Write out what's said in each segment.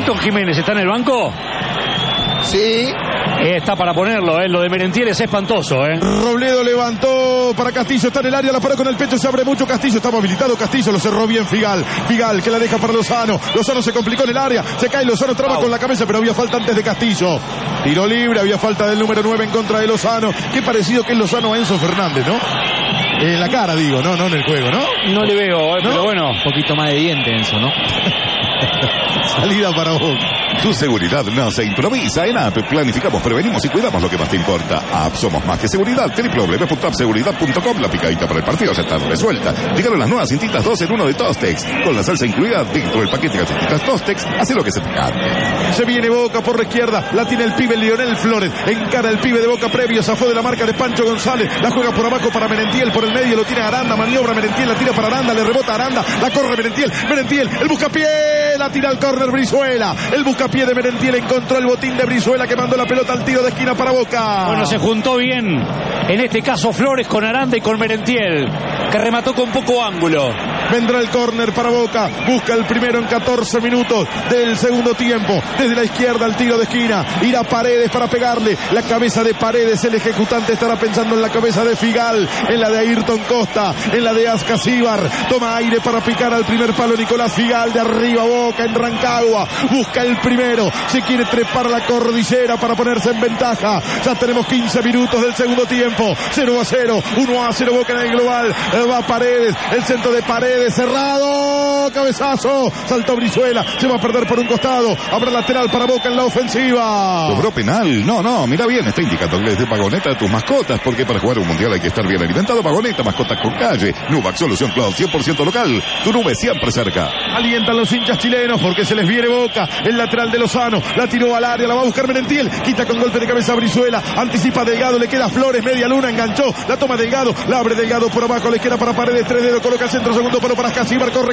¿Milton Jiménez está en el banco? Sí. Está para ponerlo, lo de Merentiel es espantoso. Robledo levantó para Castillo, está en el área, la paró con el pecho, se abre mucho Castillo, está movilizado Castillo, lo cerró bien Figal que la deja para Lozano se complicó en el área, se cae Lozano, traba con la cabeza, pero había falta antes de Castillo. Tiro libre, había falta del número 9 en contra de Lozano. Qué parecido que es Lozano a Enzo Fernández, ¿no? En la cara, digo, no en el juego, ¿no? No le veo, ¿no? Pero bueno. Un poquito más de diente, Enzo, ¿no? Salida para vos. Tu seguridad no se improvisa. En AP planificamos, prevenimos y cuidamos lo que más te importa. AP somos más que seguridad. www.appseguridad.com. La picadita para el partido ya está resuelta. Llegaron las nuevas cintitas 2 en 1 de Tostex. Con la salsa incluida dentro del paquete de cintitas Tostex. Hace lo que se te cante. Se viene Boca por la izquierda. La tiene el pibe Lionel Flores. Encara el pibe de Boca previo. Zafó de la marca de Pancho González. La juega por abajo para Merentiel. Por el medio lo tiene Aranda. Maniobra Merentiel. La tira para Aranda. Le rebota Aranda. La corre Merentiel. El buscapié. La tira al córner Brizuela. El buscapié de Merentiel encontró el botín de Brizuela que mandó la pelota al tiro de esquina para Boca. Bueno, se juntó bien, en este caso Flores con Aranda y con Merentiel, que remató con poco ángulo. Vendrá el córner para Boca. Busca el primero en 14 minutos del segundo tiempo. Desde la izquierda al tiro de esquina. Irá Paredes para pegarle. La cabeza de Paredes. El ejecutante estará pensando en la cabeza de Figal. En la de Ayrton Costa. En la de Ascasíbar. Toma aire para picar al primer palo Nicolás Figal. De arriba Boca en Rancagua. Busca el primero. Se quiere trepar la cordillera para ponerse en ventaja. Ya tenemos 15 minutos del segundo tiempo. 0-0. 1-0 Boca en el global. Va Paredes. El centro de Paredes. Cerrado, cabezazo, saltó Brizuela, se va a perder por un costado, habrá lateral para Boca en la ofensiva. ¿Cobró penal? No, mira bien, está indicando que les dé Pagoneta a tus mascotas, porque para jugar un mundial hay que estar bien alimentado. Pagoneta, mascotas con calle. Nubac, solución cloud 100% local, tu nube siempre cerca. Alientan los hinchas chilenos porque se les viene Boca, el lateral de Lozano, la tiró al área, la va a buscar Merentiel, quita con golpe de cabeza a Brizuela, anticipa Delgado, le queda Flores, media luna, enganchó, la toma Delgado, la abre Delgado por abajo, le queda para Paredes, 3 dedos, coloca el centro, segundo palo para Ascasíbar, corre,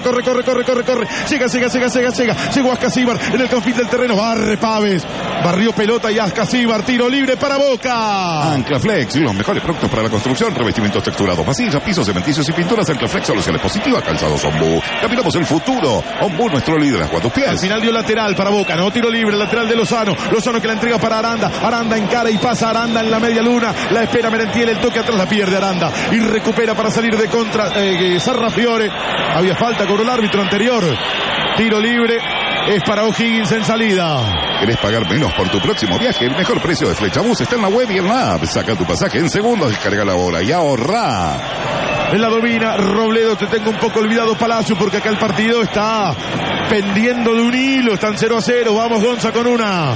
llegó Ascasíbar en el confín del terreno, barre Paves, barrió pelota y Ascasíbar, tiro libre para Boca. Anclaflex, los mejores productos para la construcción, revestimientos texturados, vasillas, pisos, cementicios y pinturas. Anclaflex, soluciones positivas, calzados Ombú, caminamos el futuro. Ombú, nuestro líder, a tus pies. Al final dio lateral para Boca, no tiro libre, lateral de Lozano que la entrega para Aranda encara y pasa Aranda en la media luna, la espera Merentiel, el toque atrás, la pierde Aranda y recupera para salir de contra Sarrafiore. Había falta, cobró el árbitro anterior. Tiro libre es para O'Higgins en salida. ¿Querés pagar menos por tu próximo viaje? El mejor precio de Flechabús está en la web y en la app. Saca tu pasaje en segundos, descarga la hora y ahorra. En la domina Robledo, te tengo un poco olvidado Palacio porque acá el partido está pendiendo de un hilo, están 0-0. Vamos Gonza con una.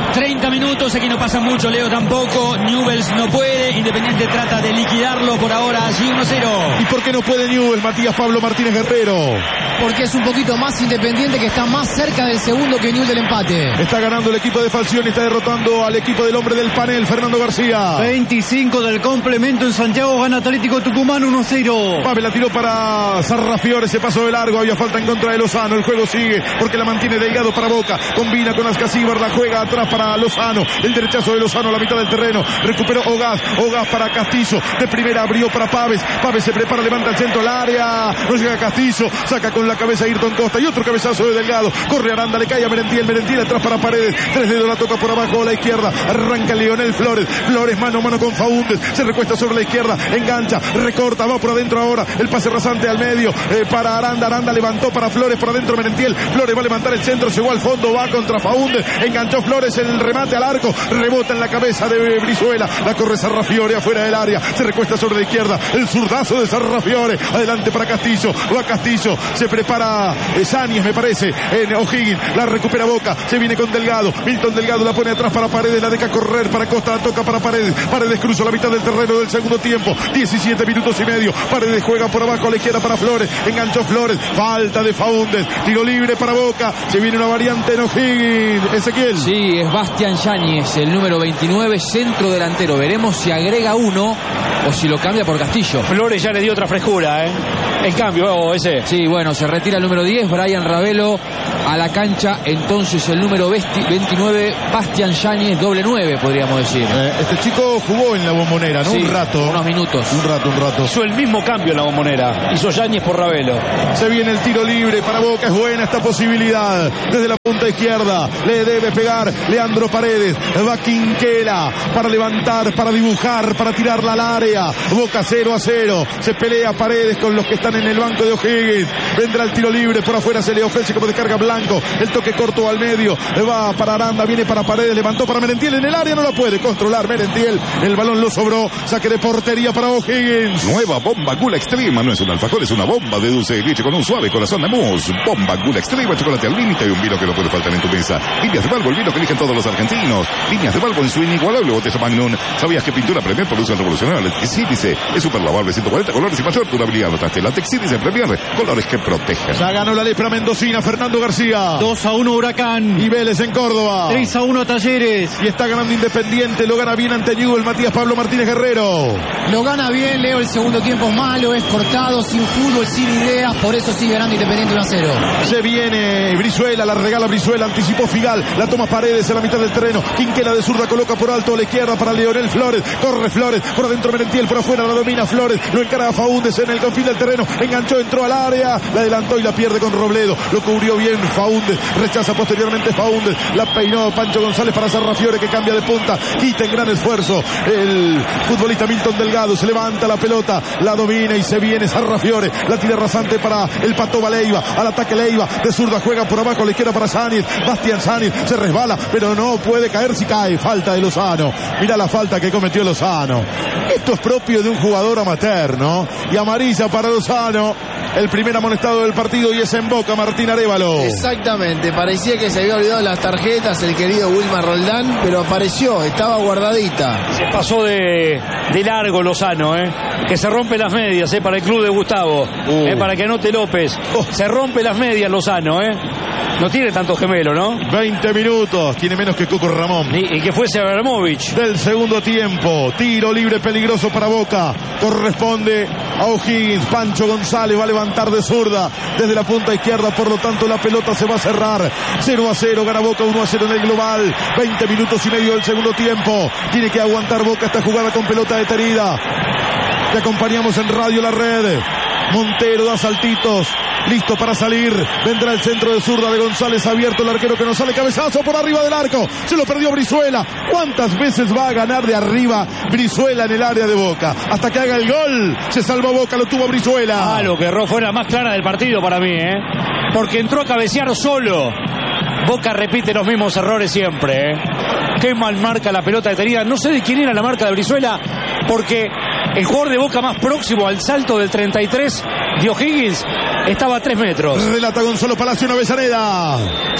30 minutos, aquí no pasa mucho, Leo tampoco, Newell's no puede, Independiente trata de liquidarlo por ahora, allí 1-0. ¿Y por qué no puede Newell's, Matías Pablo Martínez Guerrero? Porque es un poquito más Independiente, que está más cerca del segundo que Newell's del empate. Está ganando el equipo de Falcioni, está derrotando al equipo del hombre del panel, Fernando García. 25 del complemento en Santiago, gana Atlético Tucumán 1-0. Pavel la tiró para Sarrafiore, se pasó de largo, había falta en contra de Lozano, el juego sigue porque la mantiene Delgado para Boca, combina con Ascasíbar, la juega atrás para Lozano, el derechazo de Lozano a la mitad del terreno, recuperó Ogaz para Castillo, de primera abrió para Paves se prepara, levanta el centro al área, no llega Castillo, saca con la cabeza Ayrton Costa y otro cabezazo de Delgado, corre Aranda, le cae a Merentiel atrás para Paredes, 3 dedos, la toca por abajo a la izquierda, arranca Lionel Flores mano a mano con Faúndez, se recuesta sobre la izquierda, engancha, recorta, va por adentro ahora, el pase rasante al medio, para Aranda levantó para Flores, por adentro Merentiel, Flores va a levantar el centro, llegó al fondo, va contra Faúndez, enganchó Flores, el remate al arco, rebota en la cabeza de Brizuela, la corre Sarrafiore afuera del área, se recuesta sobre la izquierda, el zurdazo de Sarrafiore, adelante para Castillo, va Castillo, se prepara Sáñez me parece, en O'Higgins, la recupera Boca, se viene con Delgado, Milton Delgado la pone atrás para Paredes, la deja correr para Costa, la toca para Paredes cruza la mitad del terreno del segundo tiempo, 17 minutos y medio, Paredes juega por abajo a la izquierda para Flores, enganchó Flores, falta de Faúndez, tiro libre para Boca, se viene una variante en O'Higgins, Ezequiel. Sí, es Bastián Yáñez, el número 29, centro delantero, veremos si agrega uno o si lo cambia por Castillo. Flores ya le dio otra frescura, El cambio ese. Sí, bueno, se retira el número 10, Brian Ravelo, a la cancha. Entonces el número 29, Bastian Yáñez, doble 9, podríamos decir. Este chico jugó en la Bombonera, ¿no? Sí, un rato. Unos minutos. Un rato. Hizo el mismo cambio en la Bombonera. Hizo Yáñez por Ravelo. Se viene el tiro libre para Boca. Es buena esta posibilidad. Desde la punta izquierda le debe pegar Leandro Paredes. Va Quinquela para levantar, para dibujar, para tirarla al área. Boca 0-0. Se pelea Paredes con los que están en el banco de O'Higgins. Vendrá el tiro libre por afuera. Se le ofrece como descarga Blanco. El toque corto al medio. Va para Aranda. Viene para Paredes. Levantó para Merentiel en el área. No la puede controlar Merentiel. El balón lo sobró. Saque de portería para O'Higgins. Nueva bomba Gula Extrema. No es un alfajor, es una bomba de dulce de leche con un suave corazón de mousse. Bomba Gula Extrema, chocolate al límite y un vino que no puede faltar en tu mesa. Líneas de Balbo, el vino que eligen todos los argentinos. Líneas de Balbo en su inigualable botella Magnum. ¿Sabías que pintura Premier produce el revolucionario Texídice? Es super lavable, 140 colores y mayor durabilidad. Notaste la Texídice Premier, colores que protegen. Ya ganó la lepra mendocina Fernando García. 2-1 Huracán. Y Vélez en Córdoba. 3-1 Talleres. Y está ganando Independiente. Lo gana bien ante Newell Matías Pablo Martínez Guerrero. Lo gana bien, Leo. El segundo tiempo es malo, es cortado, sin fútbol, sin ideas. Por eso sigue ganando Independiente 1-0. Se viene Brizuela, la regala Brizuela, anticipó Figal, la toma Paredes en la mitad del terreno. Quinquela de zurda coloca por alto a la izquierda para Leonel Flores. Corre Flores, por adentro Merentiel, por afuera la domina Flores. Lo encara a Faúndez en el confín del terreno. Enganchó, entró al área, la adelantó y la pierde con Robledo. Lo cubrió bien Faúndez, rechaza posteriormente Faúndez. La peinó Pancho González para Sarrafiore que cambia de punta. Quita en gran esfuerzo el futbolista Milton Delgado. Se levanta la pelota, la domina y se viene Sarrafiore. La tira rasante para el Patoba Leiva. Al ataque Leiva, de zurda juega por abajo a la izquierda para Sáñez. Bastian Sáñez se resbala, pero no puede caer si cae. Falta de Lozano. Mira la falta que cometió Lozano. Esto es propio de un jugador amateur, ¿no? Y amarilla para Lozano. El primer amonestado del partido y es en Boca Martín Arévalo. Exactamente, parecía que se había olvidado las tarjetas el querido Wilmar Roldán, pero apareció, estaba guardadita. Se pasó de largo Lozano, que se rompe las medias, para el club de Gustavo, para que anote López. Se rompe las medias Lozano, No tiene tanto gemelo, ¿no? 20 minutos, tiene menos que Coco Ramón. Y que fuese Abramovich. Del segundo tiempo, tiro libre peligroso para Boca. Corresponde a O'Higgins. Pancho González va a levantar de zurda desde la punta izquierda, por lo tanto la pelota se va a cerrar. 0-0, gana Boca 1-0 en el global. 20 minutos y medio del segundo tiempo. Tiene que aguantar Boca esta jugada con pelota detenida. Te acompañamos en Radio La Red. Montero da saltitos, listo para salir. Vendrá el centro de zurda de González, abierto el arquero que no sale, cabezazo por arriba del arco. Se lo perdió Brizuela. ¿Cuántas veces va a ganar de arriba Brizuela en el área de Boca? Hasta que haga el gol. Se salvó Boca, lo tuvo Brizuela. Lo que erró fue la más clara del partido para mí, porque entró a cabecear solo. Boca repite los mismos errores siempre, Qué mal marca la pelota detenida. No sé de quién era la marca de Brizuela, porque el jugador de Boca más próximo al salto del 33 de O'Higgins estaba a 3 metros. Relata Gonzalo Palacio en Avellaneda.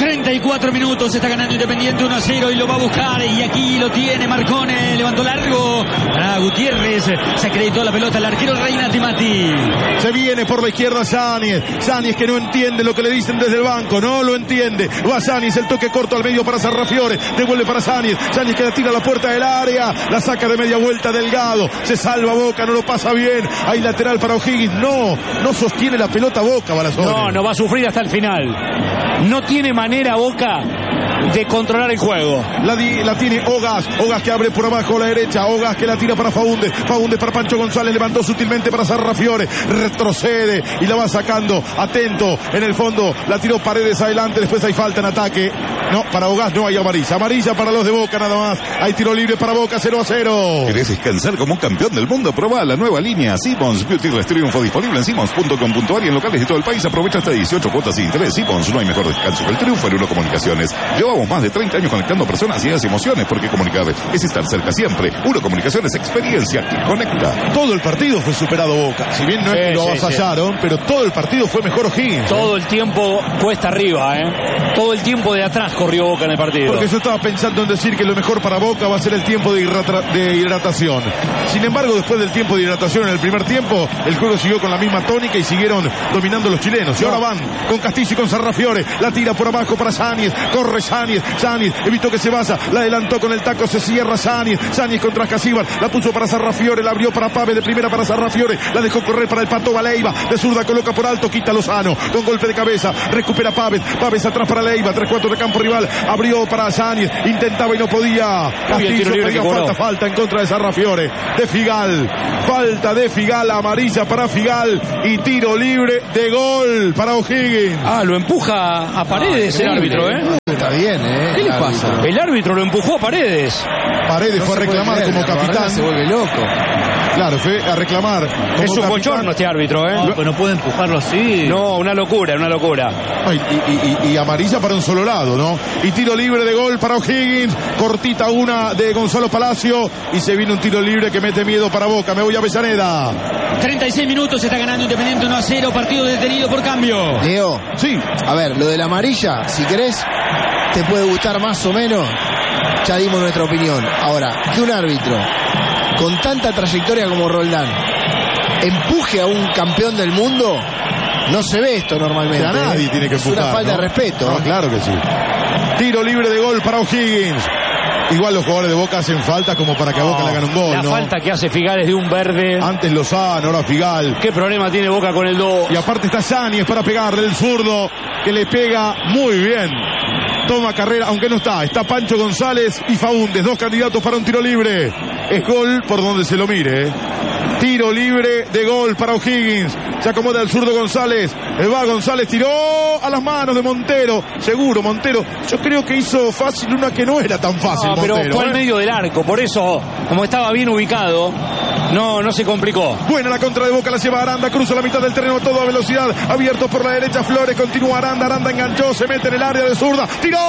34 minutos, está ganando Independiente 1-0 y lo va a buscar. Y aquí lo tiene Marcone, levantó largo para Gutiérrez. Se acreditó la pelota el arquero Reynati Mati. Se viene por la izquierda Sáñez. Sáñez que no entiende lo que le dicen desde el banco. No lo entiende. Va Sáñez, el toque corto al medio para Sarrafiore. Devuelve para Sáñez. Sáñez que la tira a la puerta del área. La saca de media vuelta Delgado. Se salva Boca, no lo pasa bien. Hay lateral para O'Higgins. No sostiene la pelota Boca, Barazón. No va a sufrir hasta el final. No tiene manera Boca de controlar el juego. La tiene Ogas que abre por abajo a la derecha. Ogas que la tira para Faúndez para Pancho González, levantó sutilmente para Sarrafiore, retrocede y la va sacando, atento en el fondo, la tiró Paredes adelante, después hay falta en ataque. No, para Ogas no hay amarilla para los de Boca nada más. Hay tiro libre para Boca, 0-0. ¿Querés descansar como un campeón del mundo? Probá la nueva línea Simmons Beauty Rest Triunfo, disponible en simmons.com.ar y en locales de todo el país. Aprovecha hasta 18 cuotas sin interés. Simmons, no hay mejor descanso que el triunfo en Uno Comunicaciones. Llevamos más de 30 años conectando personas, ideas y emociones, porque comunicar es estar cerca siempre. Uno Comunicaciones, experiencia que conecta. Todo el partido fue superado Boca. Si bien no es que lo avasallaron, pero todo el partido fue mejor O'Higgins. Todo el tiempo cuesta arriba, todo el tiempo de atrás más corrió Boca en el partido. Porque yo estaba pensando en decir que lo mejor para Boca va a ser el tiempo de hidratación. Sin embargo, después del tiempo de hidratación en el primer tiempo, el juego siguió con la misma tónica y siguieron dominando los chilenos. Y ahora van con Castillo y con Sarrafiore. La tira por abajo para Yáñez. Corre Yáñez. Yáñez evitó que se vaya. La adelantó con el taco. Se cierra Yáñez. Yáñez contra Ascasíbar. La puso para Sarrafiore. La abrió para Pávez. De primera para Sarrafiore. La dejó correr para el Pato Leiva. De zurda coloca por alto. Quita Lozano. Con golpe de cabeza. Recupera Pávez. Pávez atrás para Leiva. 3/4 de campo rival. Abrió para Yáñez. Intentaba y no podía. Castillo pedía falta en contra de Sarrafiore. De Figal. Falta de Figal. Amarilla para Figal. Y tiro libre de gol para O'Higgins. Lo empuja a Paredes el árbitro, Está bien, ¿Qué le pasa? El árbitro lo empujó a Paredes. Paredes fue a reclamar como capitán. Se vuelve loco. Claro, fue a reclamar. Es un bochorno este árbitro, Pero no puede empujarlo así. No, una locura. Y amarilla para un solo lado, ¿no? Y tiro libre de gol para O'Higgins. Cortita una de Gonzalo Palacio. Y se viene un tiro libre que mete miedo para Boca. Me voy a Avellaneda. 36 minutos, está ganando Independiente 1-0, partido detenido por cambio. Leo. Sí. A ver, lo de la amarilla, si querés, te puede gustar más o menos. Ya dimos nuestra opinión. Ahora, que un árbitro con tanta trayectoria como Roldán empuje a un campeón del mundo, no se ve esto normalmente. A nadie tiene que empujar. Es una falta de respeto. No, claro que sí. Tiro libre de gol para O'Higgins. Igual los jugadores de Boca hacen falta como para que a Boca le hagan un gol, La falta que hace Figal es de un verde. Antes Lozano, ahora Figal. ¿Qué problema tiene Boca con el 2? Y aparte está Yáñez para pegarle el zurdo, que le pega muy bien. Toma carrera, aunque no está. Está Pancho González y Faúndez, 2 candidatos para un tiro libre. Es gol por donde se lo mire. Tiro libre de gol para O'Higgins. Se acomoda el zurdo González. Va González, tiró a las manos de Montero. Seguro, Montero. Yo creo que hizo fácil una que no era tan fácil, pero Montero. fue al medio del arco. Por eso, como estaba bien ubicado, no se complicó. Buena la contra de Boca, la lleva Aranda. Cruza la mitad del terreno, todo a velocidad. Abierto por la derecha, Flores. Continúa Aranda. Aranda enganchó, se mete en el área de zurda. ¡Tiró!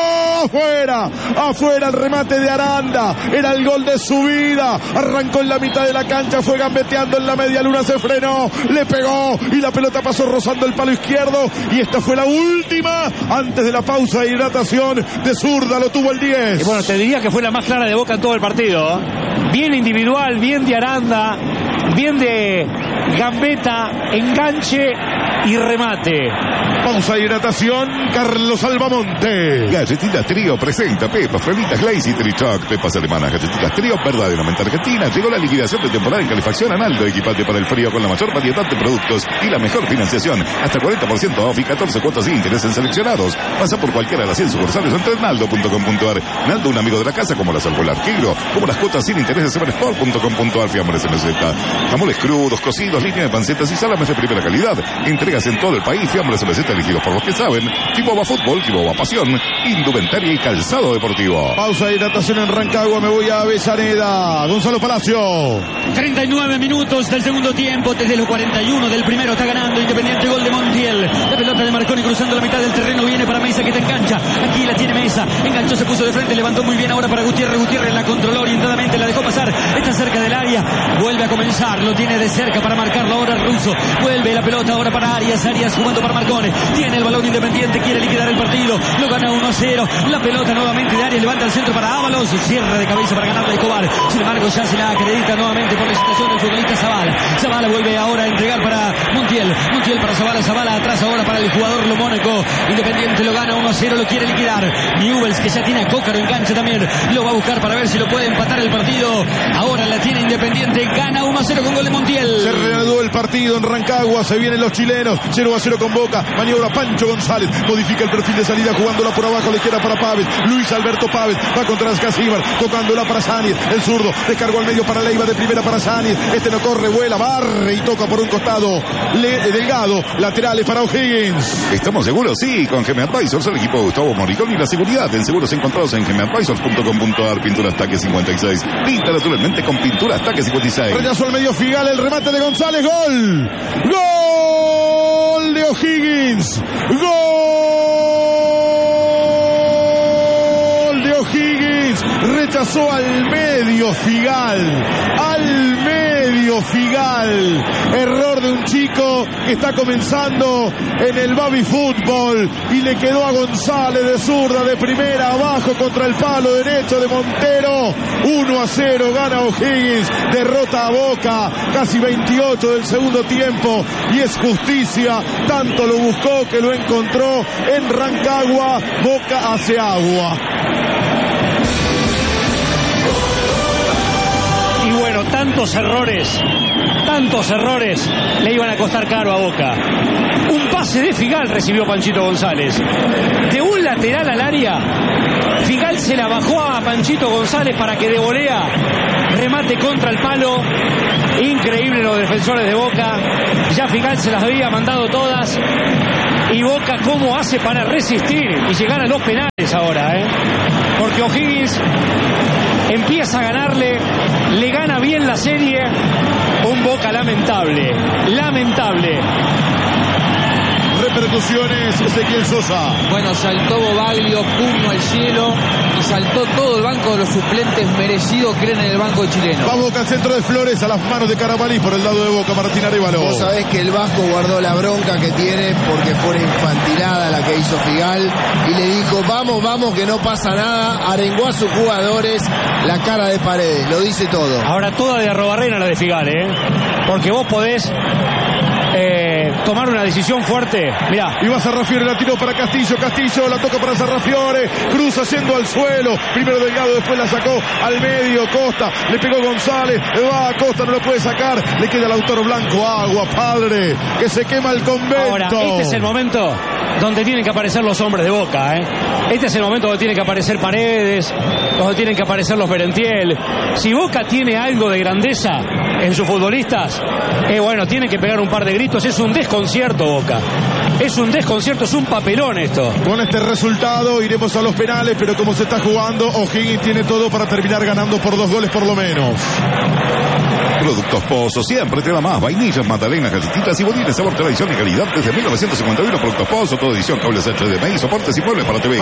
Afuera el remate de Aranda. Era el gol de su vida. Arrancó en la mitad de la cancha, fue gambeteando en la media luna, se frenó, le pegó y la pelota pasó rozando el palo izquierdo. Y esta fue la última antes de la pausa de hidratación de zurda. Lo tuvo el 10. Y bueno, te diría que fue la más clara de Boca en todo el partido. Bien individual, bien de Aranda, bien de gambeta, enganche y remate. Pausa de hidratación, Carlos Albamonte. Galletitas Trío presenta Pepas, Frenitas Glaze y Trichoc. Pepas alemanas, Galletitas Trío, verdaderamente argentina. Llegó la liquidación de temporada en calefacción Analdo. Equipate para el frío con la mayor variedad de productos y la mejor financiación. Hasta 40% off y 14 cuotas sin interés en seleccionados. Pasa por cualquiera de las 100 sucursales o entre naldo.com.ar. Naldo, un amigo de la casa, como la salvó el arquero. Como las cuotas sin interés de seversport.com.ar. Fiambres MZ. Jamones crudos, cocidos, línea de pancetas y salames de primera calidad. Entregas en todo el país. Fiambres MZ elegidos por los que saben. Chihuahua Fútbol, Chihuahua Pasión, indumentaria y calzado deportivo. Pausa de hidratación en Rancagua, me voy a Avellaneda. Gonzalo Palacio. 39 minutos del segundo tiempo, desde los 41 del primero está ganando Independiente, gol de Montiel. La pelota de Marconi cruzando la mitad del terreno, viene para Mesa que te engancha. Aquí la tiene Mesa, enganchó, se puso de frente, levantó muy bien ahora para Gutiérrez. Gutiérrez la controló orientadamente, la dejó pasar, está cerca del área, vuelve a comenzar, lo tiene de cerca para marcarlo ahora el ruso. Vuelve la pelota ahora para Arias, Arias jugando para Marconi. Tiene el balón Independiente, quiere liquidar el partido, lo gana 1-0. La pelota nuevamente de Arias, levanta el centro para Ábalos, cierra de cabeza para ganarle Escobar. Sin embargo, ya se la acredita nuevamente por la situación del futbolista Zavala. Zavala vuelve ahora a entregar para Montiel. Montiel para Zavala, Zavala atrás ahora para el jugador Lomónaco. Independiente lo gana 1-0, lo quiere liquidar. Newells, que ya tiene a Cócaro, engancha también, lo va a buscar para ver si lo puede empatar el partido. Ahora la tiene Independiente, gana 1-0 con gol de Montiel. Se reanudó el partido en Rancagua, se vienen los chilenos, 0-0 con Boca. Maniobra Pancho González, modifica el perfil de salida, jugándola por abajo a la izquierda para Pávez. Luis Alberto Pávez va contra Ascasíbar, tocándola para Yáñez, el zurdo, descargó al medio para Leiva, de primera para Yáñez. Este no corre, vuela, barre y toca por un costado. Delgado, laterales para O'Higgins. ¿Estamos seguros? Sí, con GM Advisors, el equipo de Gustavo Morricón y la seguridad en seguros encontrados en gmadvisors.com.ar. Pinturas Taque 56. Pinta naturalmente con Pinturas Taque 56. Rechazo al medio Figal, el remate de González, gol. Gol de O'Higgins. Gol de O'Higgins. O'Higgins rechazó al medio Figal. Error de un chico que está comenzando en el baby fútbol y le quedó a González de zurda de primera abajo contra el palo derecho de Montero. 1-0 gana O'Higgins, derrota a Boca, casi 28 del segundo tiempo, y es justicia, tanto lo buscó que lo encontró en Rancagua. Boca hace agua. Y bueno, tantos errores le iban a costar caro a Boca. Un pase de Figal recibió Panchito González. De un lateral al área, Figal se la bajó a Panchito González para que de volea remate contra el palo. Increíble los defensores de Boca. Ya Figal se las había mandado todas. Y Boca cómo hace para resistir y llegar a los penales ahora, porque O'Higgins empieza a ganarle, le gana bien la serie. Un Boca lamentable. Repercusiones, Ezequiel Sosa. Bueno, saltó Bobaglio, puño al cielo, y saltó todo el banco de los suplentes, merecido creen en el banco chileno. Va Boca al centro de Flores, a las manos de Carabalí por el lado de Boca, Martín Arévalo. Vos sabés que el Vasco guardó la bronca que tiene porque fue una infantilada la que hizo Figal y le dijo, vamos, que no pasa nada. Arengó a sus jugadores, la cara de Paredes, lo dice todo. Ahora toda de Arrobarrena la de Figal, porque vos podés tomar una decisión fuerte. Mirá. Y va Sarrafiore, la tiró para Castillo, la toca para Sarrafiore, cruza yendo al suelo, primero Delgado, después la sacó al medio, Costa, le pegó González, va a Costa, no lo puede sacar, le queda Lautaro Blanco, agua, padre, que se quema el convento. Ahora, este es el momento donde tienen que aparecer los hombres de Boca, Este es el momento donde tienen que aparecer Paredes, donde tienen que aparecer los Merentiel. Si Boca tiene algo de grandeza en sus futbolistas, bueno, tienen que pegar un par de gritos. Es un desconcierto Boca. Es un desconcierto, es un papelón esto. Con este resultado iremos a los penales, pero como se está jugando, O'Higgins tiene todo para terminar ganando por 2 goles por lo menos. Productos Pozo, siempre te da más. Vainillas, magdalenas, galletitas y budines, sabor, tradición y calidad desde 1951. Productos Pozo, toda edición, cables HDMI, soportes y muebles para TV.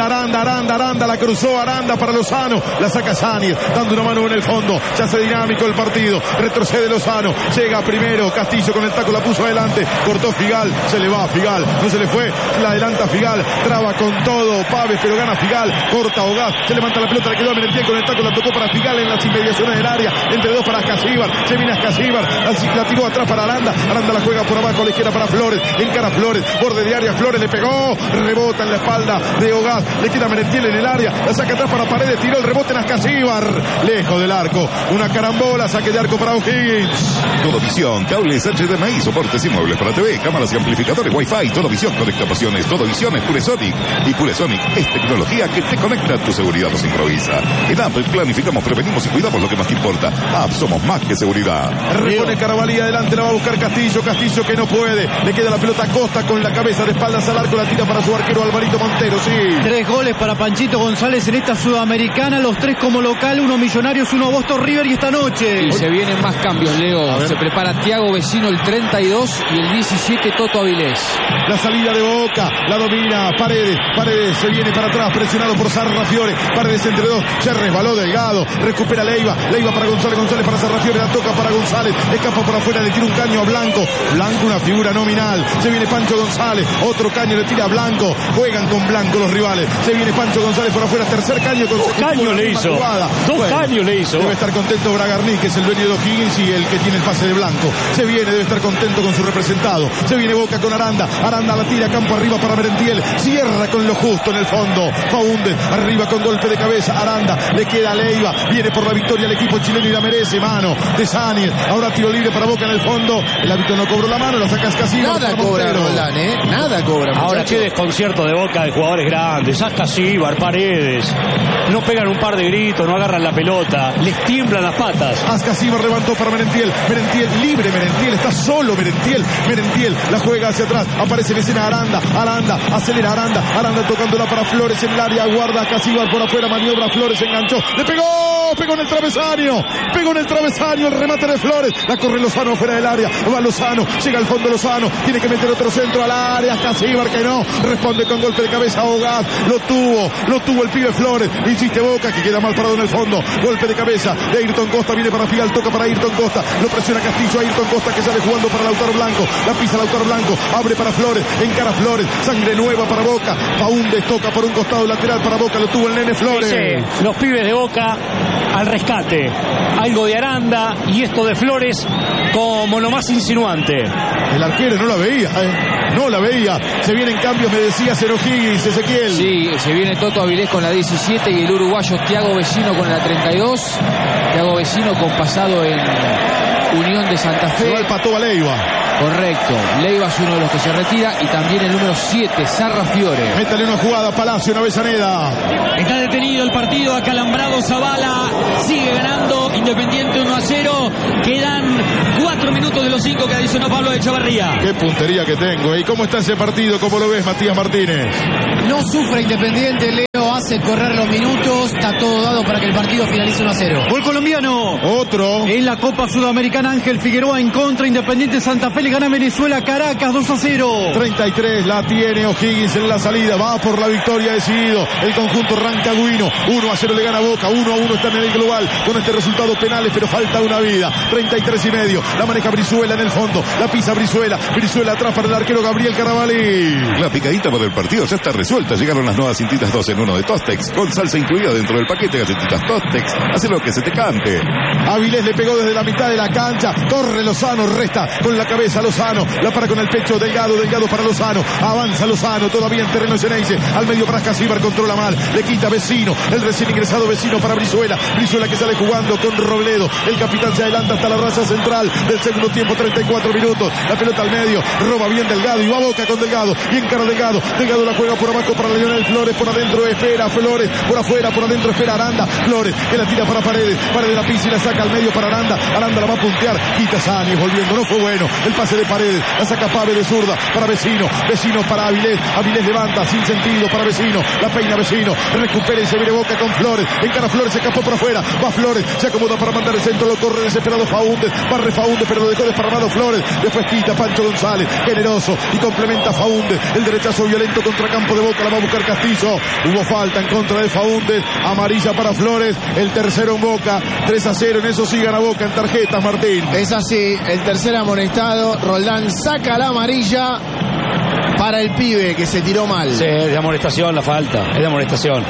Aranda, la cruzó Aranda para Lozano, la saca Sáñez, dando una mano en el fondo, se hace dinámico el partido, retrocede Lozano, llega primero, Castillo con el taco la puso adelante, cortó Figal, se le va a Figal, no se le fue, la adelanta Figal, traba con todo, Paves, pero gana Figal, corta Ogaz, se levanta la pelota, le quedó a Merentiel con el taco, la tocó para Figal en las inmediaciones del área, entre dos para Casíbar, se viene a Casíbar, la tiró atrás para Aranda la juega por abajo, a la izquierda para Flores, encara Flores, borde de área, Flores le pegó, rebota en la espalda de Ogaz, le queda Merentiel en el área, la saca atrás para Paredes, tiró el rebote en Ascasíbar, lejos del arco, una carambola, saque de arco para O'Higgins. Todo visión, cables HDMI, soportes y muebles para TV, cámaras y amplificadores Wi-Fi, todo visión, conecta pasiones, todo visión es Puresonic, y Puresonic es tecnología que te conecta, tu seguridad nos improvisa. En App planificamos, prevenimos y cuidamos lo que más te importa. App, somos más que seguridad. Repone Carabalí adelante, la va a buscar Castillo que no puede, le queda la pelota a Costa con la cabeza de espaldas al arco, la tira para su arquero Alvarito Montero, sí. 3 goles para Panchito González en esta Sudamericana, los 3 como local, 1 Millonarios, 1 Boston River y esta noche. Y se vienen más cambios, Leo. Se prepara Thiago Vecino el 32 y el 17 Toto Avilés. La salida de Boca, la domina Paredes se viene para atrás, presionado por Sarrafiore, Paredes entre dos, se resbaló Delgado, recupera Leiva para González para Sarrafiore, la toca para González, escapa por afuera, le tira un caño a Blanco, una figura nominal, se viene Pancho González, otro caño le tira a Blanco, juegan con Blanco los rivales, se viene Pancho González por afuera, tercer caño con 2 caños le hizo, caños le hizo. Debe estar contento Bragarni, que es el dueño de O'Higgins y el que tiene el pase de Blanco, se viene, debe estar contento con su representado, se viene Boca con Aranda la tira campo arriba para Merentiel, cierra con lo justo en el fondo, Faúndez arriba con golpe de cabeza, Aranda, le queda Leiva, viene por la victoria el equipo chileno y la merece, mano de Sáñez, ahora tiro libre para Boca en el fondo, el árbitro no cobró la mano, la saca Ascasíbar. Nada cobra Roldán, nada cobra. Ahora qué desconcierto de Boca de jugadores grandes, Ascasíbar, Paredes, no pegan un par de gritos, no agarran la pelota, les tiemblan las patas. Ascasíbar levantó para Merentiel libre, está solo Merentiel, la juega hacia atrás, aparece en escena Aranda, acelera Aranda tocándola para Flores en el área, guarda Ascasíbar por afuera, maniobra Flores, enganchó, le pegó. pegó en el travesaño, el remate de Flores, la corre Lozano fuera del área, va Lozano, llega al fondo Lozano, tiene que meter otro centro al área, Escasíbar que no, responde con golpe de cabeza Ogaz, lo tuvo el pibe Flores, insiste Boca que queda mal parado en el fondo, golpe de cabeza de Ayrton Costa, viene para Figal, toca para Ayrton Costa, lo presiona Castillo, Ayrton Costa que sale jugando para Lautaro Blanco, la pisa Lautaro Blanco, abre para Flores, encara Flores, sangre nueva para Boca, Faúndez toca por un costado lateral para Boca, lo tuvo el nene Flores. Sí, los pibes de Boca al rescate, algo de Aranda y esto de Flores como lo más insinuante. El arquero no la veía, se vienen cambios, me decía O'Higgins, Ezequiel. Sí, se viene Toto Avilés con la 17 y el uruguayo Thiago Vecino con la 32, Thiago Vecino con pasado en Unión de Santa Fe. Igual pató a Leiva. Correcto, Leiva es uno de los que se retira y también el número 7, Sarrafiore. Métale una jugada a Palacio, una Avellaneda. Está detenido el partido, acalambrado Zavala, sigue ganando Independiente 1-0, quedan 4 minutos de los 5 que adicionó Pablo Echeverría. Qué puntería que tengo, ¿y cómo está ese partido? ¿Cómo lo ves, Matías Martínez? No sufre Independiente, Leo hace correr los minutos, está todo dado para que el partido finalice 1-0. Gol colombiano. Otro. En la Copa Sudamericana, Ángel Figueroa en contra, Independiente Santa Fe le gana a Venezuela, Caracas 2-0. 33 la tiene O'Higgins en la salida, va por la victoria decidido el conjunto rancagüino, 1-0 le gana Boca, 1-1 está en el global con este resultado penales, pero falta una vida, 33 y medio, la maneja Brizuela en el fondo, la pisa Brizuela atrás para el arquero Gabriel Carabalí. La picadita para el partido ya está resuelta, llegaron las nuevas cintitas 2 en 1 de Tostex, con salsa incluida dentro del paquete, galletitas Tostex, hace lo que se te cante. Avilés le pegó desde la mitad de la cancha, corre Lozano, resta con la cabeza Lozano, la para con el pecho, Delgado para Lozano, avanza Lozano, todavía en terreno Xeneize, al medio para Escasíbar, controla mal, le quita Vecino, el recién ingresado Vecino para Brizuela que sale jugando con Robledo, el capitán se adelanta hasta la raza central del segundo tiempo, 34 minutos, la pelota al medio, roba bien Delgado y va a Boca con Delgado, y encara Delgado la juega por abajo para Leonel Flores, por adentro espera Flores, por afuera, por adentro espera Aranda, Flores que la tira para Paredes la pisa y la saca al medio para Aranda la va a puntear, quita Sáñez volviendo, no fue bueno, el pase de Paredes, la saca Pave de zurda para Vecino para Avilés levanta sin sentido para Vecino, la peina Vecino, recupera y se viene Boca con Flores, encara Flores, se escapó por afuera, va Flores, se acomoda para mandar el centro, lo corre desesperado Faúndez, barre Faúndez pero lo dejó desparramado Flores, después quita Pancho González, generoso y complementa Faúndez, el derechazo violento contra campo de Boca, la va a buscar Castillo, hubo falta en contra de Faúndez, amarilla para Flores, el tercero en Boca, 3-0, en eso sí gana Boca en tarjetas, Martín. Es así, el tercer amonestado, Roldán saca la amarilla para el pibe que se tiró mal. Sí, es de amonestación la falta, es de amonestación.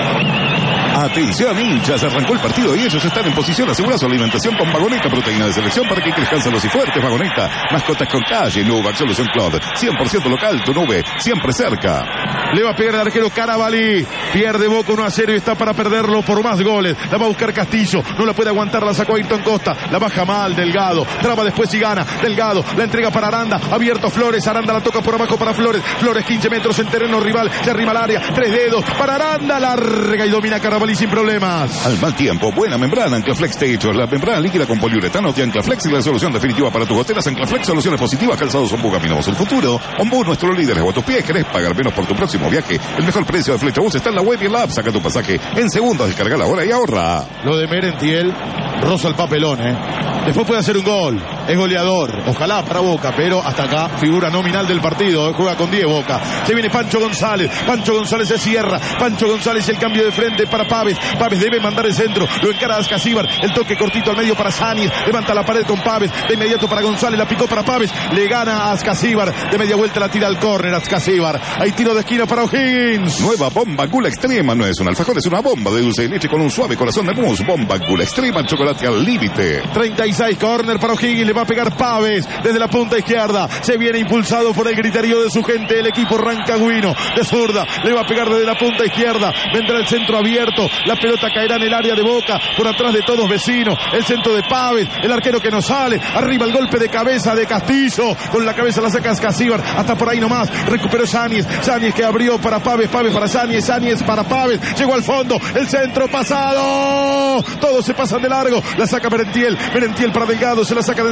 Atención hinchas, arrancó el partido y ellos están en posición, asegura su alimentación con Vagoneta, proteína de selección para que crezcan sanos y fuertes. Vagoneta, mascotas con calle, Nubac, solución Claude, 100% local, tu nube, siempre cerca. Le va a pegar el arquero Carabalí, pierde Boca 1-0 y está para perderlo por más goles, la va a buscar Castillo, no la puede aguantar, la sacó Ayrton Costa, la baja mal Delgado, traba después y gana, Delgado, la entrega para Aranda, abierto Flores, Aranda la toca por abajo para Flores, 15 metros en terreno rival, se arrima al área, 3 dedos para Aranda, larga y domina Carabalí sin problemas. Al mal tiempo, buena membrana Anclaflex Techos, la membrana líquida con poliuretano de Anclaflex y la solución definitiva para tus goteras. Anclaflex, soluciones positivas, calzados Ombú, caminamos el futuro. Ombú, nuestro líder es a tus pies. ¿Querés pagar menos por tu próximo viaje? El mejor precio de Flechabús está en la web y en la app. Saca tu pasaje en segundos, descarga la hora y ahorra. Lo de Merentiel roza el papelón, Después puede hacer un gol, es goleador, ojalá para Boca, pero hasta acá figura nominal del partido, juega con 10 Boca. Se viene Pancho González se cierra, Pancho González el cambio de frente para Paves debe mandar el centro, lo encara a Escasíbar, el toque cortito al medio para Sáñez, levanta la pared con Paves, de inmediato para González, la picó para Paves, le gana a Escasíbar, de media vuelta la tira al córner a Escasíbar, hay tiro de esquina para O'Higgins. Nueva bomba Gula Extrema, no es un alfajor, es una bomba de dulce de leche con un suave corazón de mousse. Bomba Gula Extrema, chocolate al límite. 36, córner para O'Higgins, le va a pegar Paves desde la punta izquierda, se viene impulsado por el griterío de su gente, el equipo rancagüino, de zurda, le va a pegar desde la punta izquierda, vendrá el centro abierto, la pelota caerá en el área de Boca, por atrás de todos Vecino, el centro de Paves, el arquero que no sale, arriba el golpe de cabeza de Castillo, con la cabeza la saca Escasíbar, hasta por ahí nomás, recuperó Sáñez que abrió para Paves para Sáñez para Paves, llegó al fondo, el centro pasado, todos se pasan de largo, la saca Merentiel para Delgado, se la saca de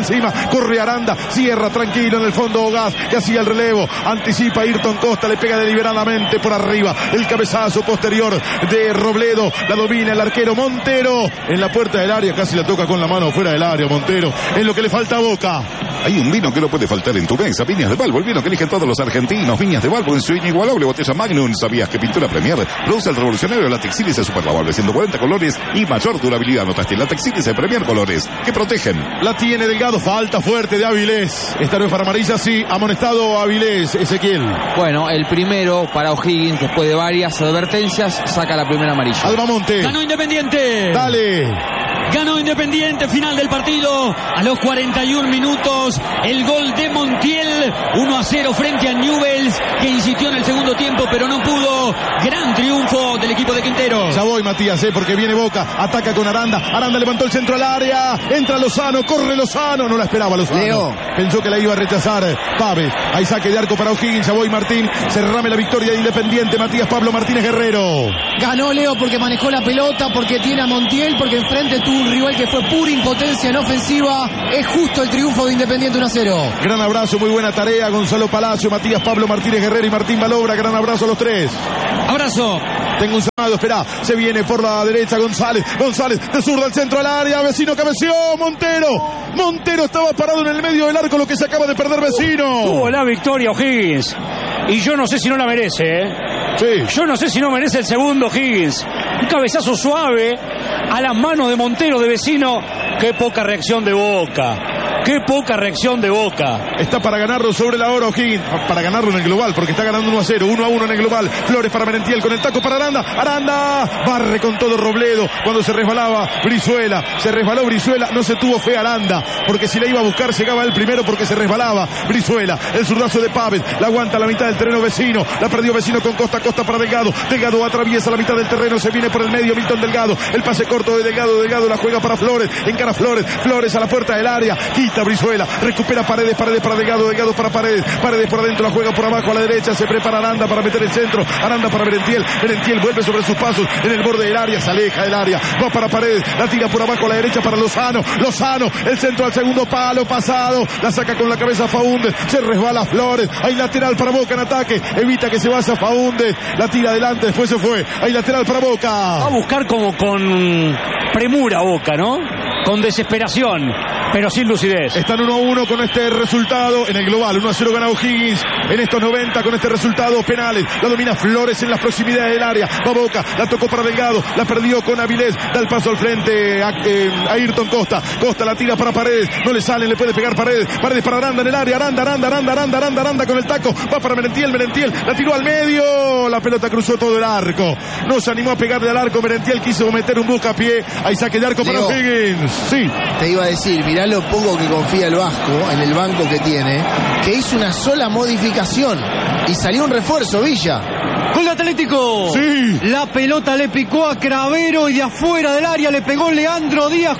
encima, corre Aranda, cierra tranquilo en el fondo Ogaz, que hacía el relevo, anticipa Ayrton Costa, le pega deliberadamente por arriba, el cabezazo posterior de Robledo, la domina el arquero Montero, en la puerta del área, casi la toca con la mano fuera del área Montero, es lo que le falta a Boca. Hay un vino que no puede faltar en tu mesa, Viñas de Valvo, el vino que eligen todos los argentinos. Viñas de Valvo en su inigualable botella Magnum. ¿Sabías que Pintura Premier produce el revolucionario Látex Sílice super lavable, 140 colores y mayor durabilidad? Notaste Látex Sílice Premier colores que protegen. La tiene Delgado, falta fuerte de Avilés. Esta no es para amarilla, sí, amonestado Avilés, Ezequiel. Bueno, el primero para O'Higgins, después de varias advertencias, saca la primera amarilla. Albamonte. Ganó Independiente. Dale. Ganó Independiente, final del partido. A los 41 minutos, el gol de Montiel, 1-0 frente a Newell's, que insistió en el segundo tiempo, pero no pudo. Gran triunfo del equipo de Quintero. Ya voy, Matías, porque viene Boca, ataca con Aranda. Aranda levantó el centro al área, entra Lozano, corre Lozano, no la esperaba Lozano. Leo. Pensó que la iba a rechazar Pave. Hay saque de arco para O'Higgins, ya voy, Martín. Cerrame la victoria de Independiente, Matías Pablo Martínez Guerrero. Ganó Leo porque manejó la pelota, porque tiene a Montiel, porque enfrente tuvo un rival que fue pura impotencia en ofensiva. Es justo el triunfo de Independiente 1-0. Gran abrazo, muy buena tarea, Gonzalo Palacio, Matías Pablo Martínez Guerrero y Martín Balobra. Gran abrazo a los tres. Abrazo. Tengo un llamado, espera, se viene por la derecha González, de zurda al centro al área, Vecino cabeció, Montero estaba parado en el medio del arco, lo que se acaba de perder Vecino. Tuvo la victoria O'Higgins, y yo no sé si no la merece, Sí. Yo no sé si no merece el segundo O'Higgins. Un cabezazo suave a las manos de Montero, de Vecino. Qué poca reacción de Boca. Qué poca reacción de Boca. Está para ganarlo sobre la hora O'Higgins, para ganarlo en el global, porque está ganando 1-0, 1-1 en el global. Flores para Merentiel con el taco para Aranda, barre con todo Robledo, cuando se resbalaba Brizuela, se resbaló Brizuela, no se tuvo fe Aranda, porque si la iba a buscar llegaba él primero porque se resbalaba Brizuela, el zurdazo de Pávez, la aguanta a la mitad del terreno Vecino, la perdió Vecino con Costa para Delgado, Delgado atraviesa la mitad del terreno, se viene por el medio Milton Delgado, el pase corto de Delgado la juega para Flores, encara Flores a la puerta del área, quita Brizuela, recupera Paredes para Delgado para Paredes por adentro, la juega por abajo a la derecha, se prepara Aranda para meter el centro, Aranda para Merentiel vuelve sobre sus pasos en el borde del área, se aleja del área, va para Paredes, la tira por abajo a la derecha para Lozano, el centro al segundo palo, pasado, la saca con la cabeza Faúndez, se resbala Flores, hay lateral para Boca en ataque, evita que se vaya Faúndez, la tira adelante, después se fue, hay lateral para Boca. Va a buscar como con premura Boca, ¿no? Con desesperación, pero sin lucidez. Están 1-1 con este resultado en el global. 1-0 gana O'Higgins en estos 90 con este resultado. Penales, la domina Flores en las proximidades del área. Va Boca, la tocó para Delgado, la perdió con Avilés, da el paso al frente a Ayrton Costa. Costa la tira para Paredes, no le sale, le puede pegar Paredes para Aranda en el área. Aranda con el taco, va para Merentiel, la tiró al medio, la pelota cruzó todo el arco. No se animó a pegarle al arco, Merentiel quiso meter un buscapié. Hay saque de arco para O'Higgins. Sí. Te iba a decir, mirá lo poco que confía el Vasco en el banco que tiene, que hizo una sola modificación y salió un refuerzo, Villa. Gol de Atlético. Sí. La pelota le picó a Cravero y de afuera del área le pegó Leandro Díaz,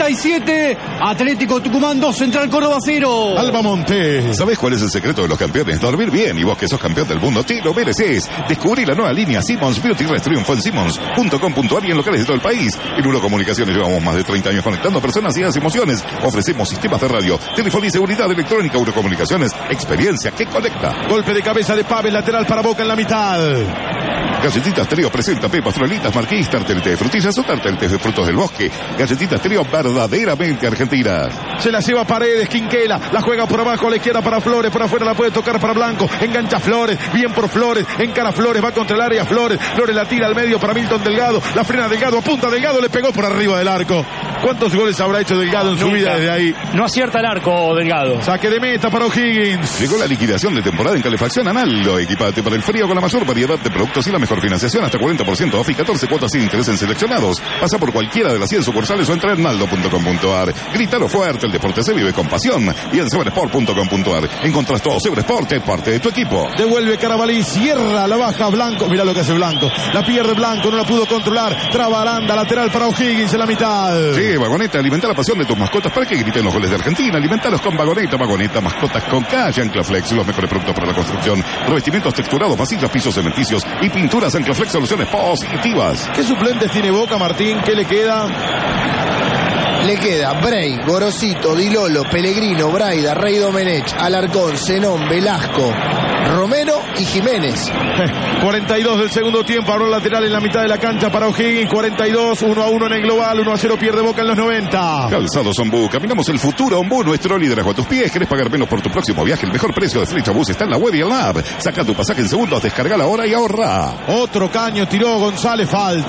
47. Atlético Tucumán 2, Central Córdoba 0. Albamonte. ¿Sabés cuál es el secreto de los campeones? Dormir bien, y vos que sos campeón del mundo, te lo mereces. Descubrí la nueva línea Simmons Beauty Rest, triunfó en Simmons.com.ar y en locales de todo el país. En Uno Comunicaciones llevamos más de 30 años conectando personas y las emociones. Ofrecemos sistemas de radio, telefonía y seguridad electrónica. Uno Comunicaciones, experiencia que conecta. Golpe de cabeza de Pávez, lateral para Boca en la mitad. Galletitas Trío presenta pepas, trolitas, marquís, tarteletes de frutillas o tarteletes de frutos del bosque. Galletitas Trío verdaderamente argentinas. Se la lleva Paredes, Quinquela, la juega por abajo a la izquierda para Flores, por afuera la puede tocar para Blanco, engancha Flores, bien por Flores, encara Flores, va contra el área Flores la tira al medio para Milton Delgado, la frena Delgado, apunta Delgado, le pegó por arriba del arco. ¿Cuántos goles habrá hecho Delgado en su vida desde ahí? No acierta el arco Delgado. Saque de meta para O'Higgins. Llegó la liquidación de temporada en calefacción Analdo. Equipate para el frío con la mayor variedad de productos y la mejor financiación, hasta 40% off y 14 cuotas sin interés en seleccionados. Pasa por cualquiera de las 100 sucursales o entra en naldo.com.ar. Grítalo fuerte, el deporte se vive con pasión. Y en Seversport.com.ar encontrás todo Seversport, parte de tu equipo. Devuelve Carabalí, cierra la baja Blanco. Mirá lo que hace Blanco. La pierde Blanco, no la pudo controlar. Traba Aranda, lateral para O'Higgins en la mitad. Sí, Vagoneta, alimenta la pasión de tus mascotas para que griten los goles de Argentina. Alimentalos con Vagoneta, mascotas con calle Anclaflex, los mejores productos para la construcción. Revestimientos texturados, vasillas, pisos cementicios y pinturas Anclaflex, soluciones positivas. ¿Qué suplentes tiene Boca, Martín? ¿Qué le queda? Le queda Bray, Gorosito, Di Lolo, Pellegrino, Braida, Rey Domenech, Alarcón, Zenón, Velasco, Romero y Jiménez. 42 del segundo tiempo, abrió lateral en la mitad de la cancha para O'Higgins. 42, 1-1 en el global, 1-0 pierde Boca en los 90. Calzados Ombú, caminamos el futuro. Ombú, nuestro liderazgo a tus pies. ¿Querés pagar menos por tu próximo viaje? El mejor precio de Flecha Bus está en la web y en la app. Saca tu pasaje en segundos, descarga ahora y ahorra. Otro caño tiró González,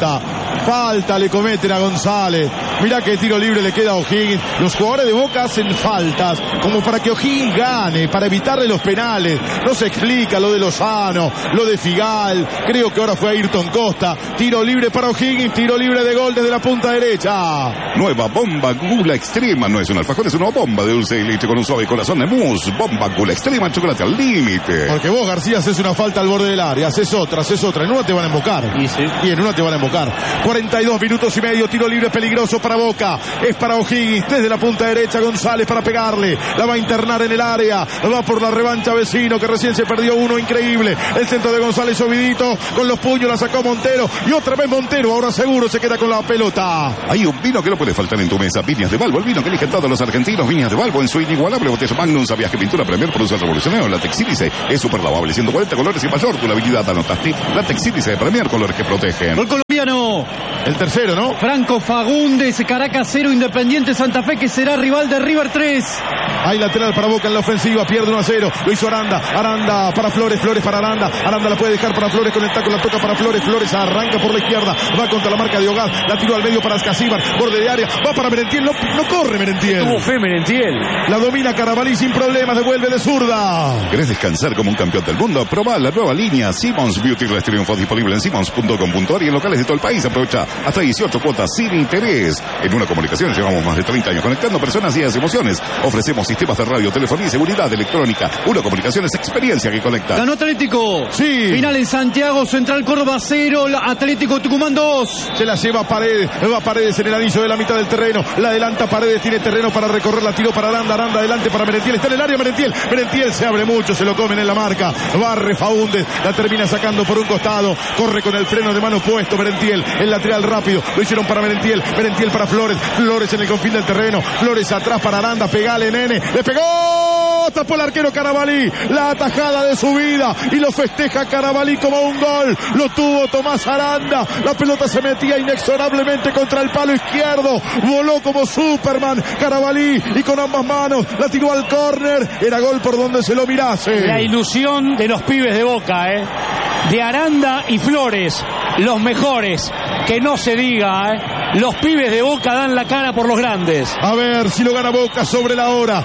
falta le cometen a González. Mirá qué tiro libre le queda a O'Higgins. Los jugadores de Boca hacen faltas como para que O'Higgins gane, para evitarle los penales. No se explica lo de Lozano, lo de Figal. Creo que ahora fue Ayrton Costa. Tiro libre para O'Higgins, tiro libre de gol desde la punta derecha. Nueva bomba Gula Extrema. No es un alfajor, es una bomba de dulce y leche con un suave corazón de mousse. Bomba Gula Extrema, chocolate al límite. Porque vos, García, haces una falta al borde del área, haces otra. En una te van a embocar. Y en una te van a embocar. 42 minutos y medio, tiro libre peligroso para Boca. Es para O'Higgins, desde la punta derecha González para pegarle. La va a internar en el área. Va por la revancha Vecino, que recién se perdió uno increíble. El centro de González Ovidito, con los puños la sacó Montero. Y otra vez Montero, ahora seguro se queda con la pelota. Hay un vino que no puede faltar en tu mesa. Viñas de Balbo, el vino que eligen todos los argentinos. Viñas de Balbo en su inigualable botella Magnum. ¿Sabías que pintura Premier produce el revolucionario? La Texílice es súper lavable, 140 colores y mayor durabilidad. ¿Anotaste? La Texílice de Premier, colores que protegen. Gol colombiano. El tercero, ¿no? Franco Fagundes, Caracas 0, Independiente Santa Fe, que será rival de River 3. Hay lateral para Boca en la ofensiva, pierde 1-0, lo hizo Aranda para Flores para Aranda la puede dejar para Flores con el taco, la toca para Flores arranca por la izquierda, va contra la marca de Ogaz, la tiró al medio para Ascasíbar, borde de área, va para Merentiel, no corre Merentiel. Tuvo fe Merentiel. La domina Carabalí sin problemas, devuelve de zurda. ¿Querés descansar como un campeón del mundo? Probá la nueva línea Simmons Beauty Rest Triunfo, disponible en simmons.com.ar y en locales de todo el país. Aprovecha hasta 18 cuotas sin interés. En Una Comunicaciones llevamos más de 30 años conectando personas y emociones. Ofrecemos sistemas de radio, telefonía y seguridad electrónica. Una Comunicaciones, experiencia que conecta. Ganó Atlético. Sí. Final en Santiago, Central Córdoba 0, Atlético Tucumán 2. Se la lleva Paredes, va Paredes en el anillo de la mitad del terreno. La adelanta Paredes, tiene terreno para recorrer, la tiró para Aranda adelante para Merentiel. Está en el área Merentiel se abre mucho, se lo comen en la marca. Barre Faúndez, la termina sacando por un costado. Corre con el freno de mano puesto Merentiel. El lateral rápido, lo hicieron para Merentiel para Flores en el confín del terreno. Flores atrás para Aranda, pegale nene, le pegó, tapó el arquero Carabalí, la atajada de su vida y lo festeja Carabalí como un gol. Lo tuvo Tomás Aranda, la pelota se metía inexorablemente contra el palo izquierdo, voló como Superman Carabalí y con ambas manos la tiró al córner. Era gol por donde se lo mirase. La ilusión de los pibes de Boca, de Aranda y Flores, los mejores, que no se diga, los pibes de Boca dan la cara por los grandes. A ver si lo gana Boca sobre la hora.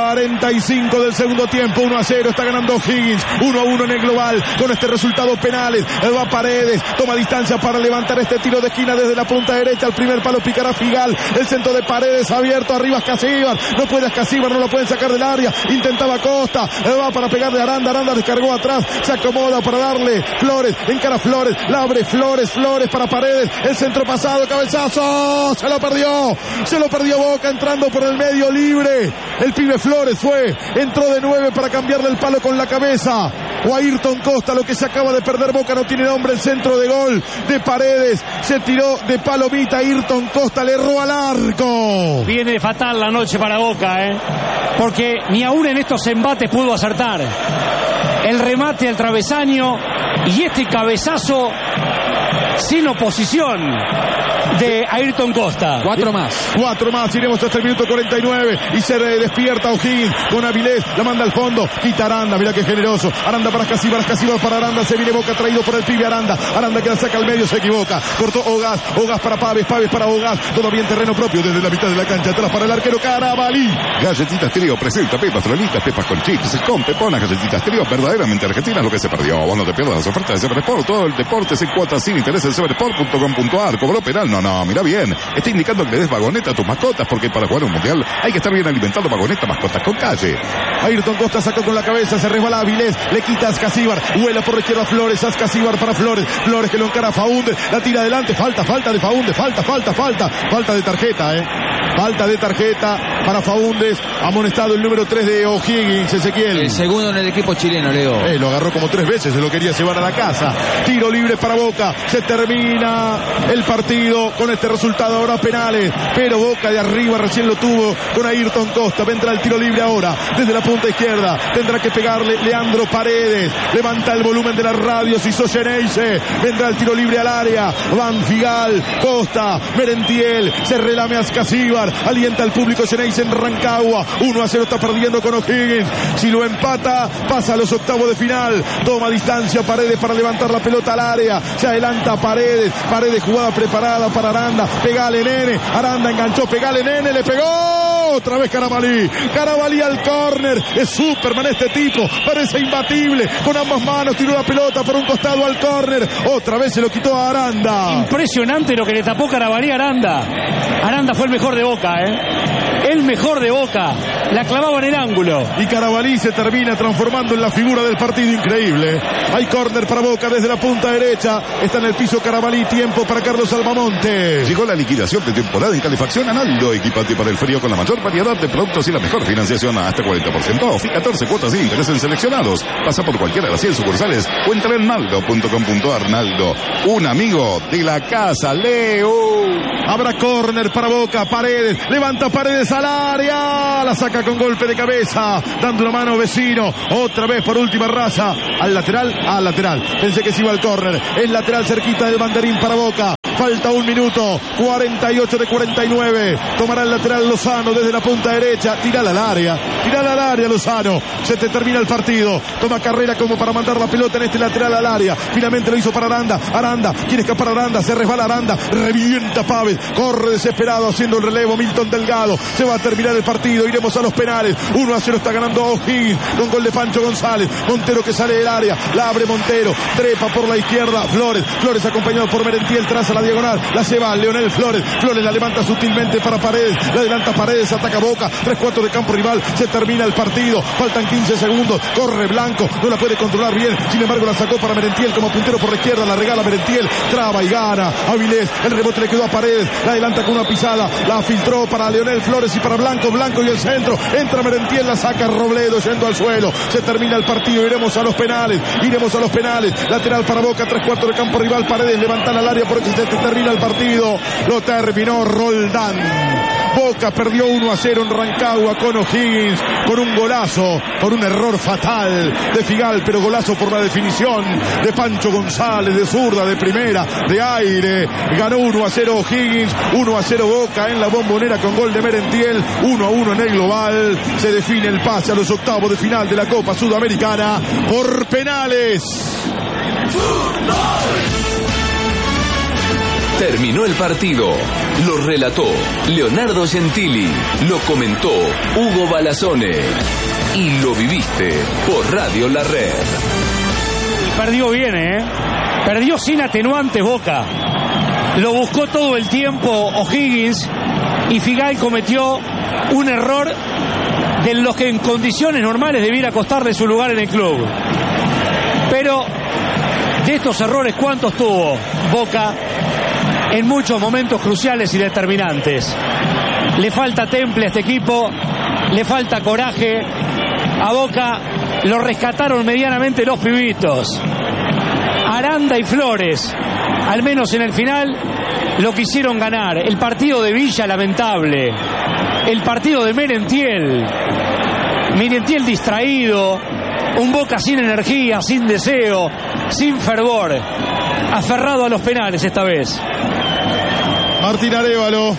45 del segundo tiempo, 1-0, está ganando O'Higgins, 1-1 en el global, con este resultado penales. Va Paredes, toma distancia para levantar este tiro de esquina desde la punta derecha, al primer palo picará Figal, el centro de Paredes abierto, arriba Ascasíbar, no puede Ascasíbar, no lo pueden sacar del área, intentaba Costa, va para pegarle a Aranda descargó atrás, se acomoda para darle Flores, encara Flores, la abre Flores para Paredes, el centro pasado, cabezazo, se lo perdió Boca entrando por el medio libre, el pibe Flores entró de 9 para cambiarle el palo con la cabeza, o Ayrton Costa, lo que se acaba de perder Boca no tiene nombre, el centro de gol de Paredes, se tiró de palomita, Ayrton Costa le erró al arco. Viene fatal la noche para Boca, porque ni aún en estos embates pudo acertar. El remate al travesaño y este cabezazo sin oposición de Ayrton Costa. 4 más, iremos hasta el minuto 49 y se despierta O'Higgins con Avilés, la manda al fondo, quita Aranda, mira qué generoso, Aranda para Ascasíbar para Aranda, se viene Boca traído por el pibe Aranda que la saca al medio, se equivoca, cortó Ogaz para Paves para Ogaz, todavía en terreno propio desde la mitad de la cancha, atrás para el arquero Carabalí. Galletitas Trío presenta pepas frolitas, pepas con chips, con peponas, galletitas Trío, verdaderamente argentinas, lo que se perdió. Vos no te pierdas las ofertas de Seversport, todo el deporte en cuotas sin interés en seversport.com.ar. Cobró penal, no, mira bien, está indicando que le des vagoneta a tus mascotas, porque para jugar un mundial hay que estar bien alimentado. Vagoneta, mascotas con calle. Ayrton Costa sacó con la cabeza, se resbala Avilés, le quita a Ascasíbar, vuela por la izquierda Flores, Ascasíbar para Flores que lo encara a Faúndez, la tira adelante, falta de Faúndez, falta de tarjeta, Falta de tarjeta para Faúndez. Amonestado el número 3 de O'Higgins, Ezequiel. El segundo en el equipo chileno, Leo. Lo agarró como 3 veces, se lo quería llevar a la casa. Tiro libre para Boca. Se termina el partido con este resultado. Ahora penales, pero Boca de arriba recién lo tuvo con Ayrton Costa. Vendrá el tiro libre ahora desde la punta izquierda. Tendrá que pegarle Leandro Paredes. Levanta el volumen de la radio si sos Geneise. Vendrá el tiro libre al área. Van Figal, Costa, Merentiel. Se relame Ascasíbar. Alienta al público Geneise en Rancagua. 1-0 está perdiendo con O'Higgins. Si lo empata, pasa a los octavos de final. Toma distancia Paredes para levantar la pelota al área. Se adelanta Paredes. Paredes, jugada preparada para Aranda. Pegale, nene. Aranda enganchó. Pegale, nene. Le pegó. Otra vez Carabalí. Carabalí al córner. Es Superman este tipo. Parece imbatible. Con ambas manos tiró la pelota por un costado al córner. Otra vez se lo quitó a Aranda. Impresionante lo que le tapó Carabalí a Aranda. Aranda fue el mejor de Boca, el mejor de Boca. La clavaba en el ángulo. Y Carabalí se termina transformando en la figura del partido. Increíble. Hay córner para Boca desde la punta derecha. Está en el piso Carabalí. Tiempo para Carlos Albamonte. Llegó la liquidación de temporada en calefacción Analdo. Equipate para el frío con la mayor variedad de productos y la mejor financiación hasta 40% off y 14 cuotas de interés en seleccionados. Pasa por cualquiera de las 100 sucursales o entra en naldo.com.ar. Naldo, un amigo de la casa. Leo. Habrá córner para Boca. Paredes. Levanta Paredes al área. La saca con golpe de cabeza. Dando una mano Vecino. Otra vez por última raza. Al lateral. Pensé que se iba al córner. Es lateral cerquita del banderín para Boca. Falta 1 minuto. 48 de 49. Tomará el lateral Lozano desde la punta derecha. Tirala al área Lozano. Se te termina el partido. Toma carrera como para mandar la pelota en este lateral al área. Finalmente lo hizo para Aranda. Aranda. Quiere escapar Aranda. Se resbala Aranda. Revienta Pávez. Corre desesperado haciendo el relevo Milton Delgado. Se va a terminar el partido. Iremos a los penales. 1-0 está ganando O'Higgins con gol de Pancho González. Montero que sale del área. La abre Montero. Trepa por la izquierda. Flores acompañado por Merentiel. Traza la diagonal. La lleva Leonel Flores. Flores la levanta sutilmente para Paredes. La adelanta Paredes. Ataca Boca. 3-4 de campo rival. Se termina el partido. Faltan 15 segundos. Corre Blanco. No la puede controlar bien. Sin embargo la sacó para Merentiel como puntero por la izquierda. La regala Merentiel. Traba y gana. Avilés. El rebote le quedó a Paredes. La adelanta con una pisada. La filtró para Leonel Flores y para Blanco. Blanco y el centro. Entra Merentiel. La saca Robledo yendo al suelo. Se termina el partido. Iremos a los penales. Lateral para Boca. 3-4 de campo rival. Paredes levantan al área porque se termina el partido. Lo terminó Roldán. Boca perdió 1-0 en Rancagua con O'Higgins, con un golazo, por un error fatal de Figal, pero golazo por la definición de Pancho González, de zurda, de primera, de aire. Ganó 1-0 O'Higgins, 1-0 Boca en la Bombonera con gol de Merentiel, 1-1 en el global. Se define el pase a los octavos de final de la Copa Sudamericana por penales. Terminó el partido. Lo relató Leonardo Gentili. Lo comentó Hugo Balazone. Y lo viviste por Radio La Red. Y perdió bien, Perdió sin atenuantes Boca. Lo buscó todo el tiempo O'Higgins. Y Figal cometió un error de los que en condiciones normales debiera costarle su lugar en el club. Pero de estos errores, ¿cuántos tuvo Boca? En muchos momentos cruciales y determinantes. Le falta temple a este equipo, le falta coraje. A Boca lo rescataron medianamente los pibitos. Aranda y Flores, al menos en el final, lo quisieron ganar. El partido de Villa, lamentable. El partido de Merentiel distraído. Un Boca sin energía, sin deseo, sin fervor. Aferrado a los penales esta vez. Martín Arévalo.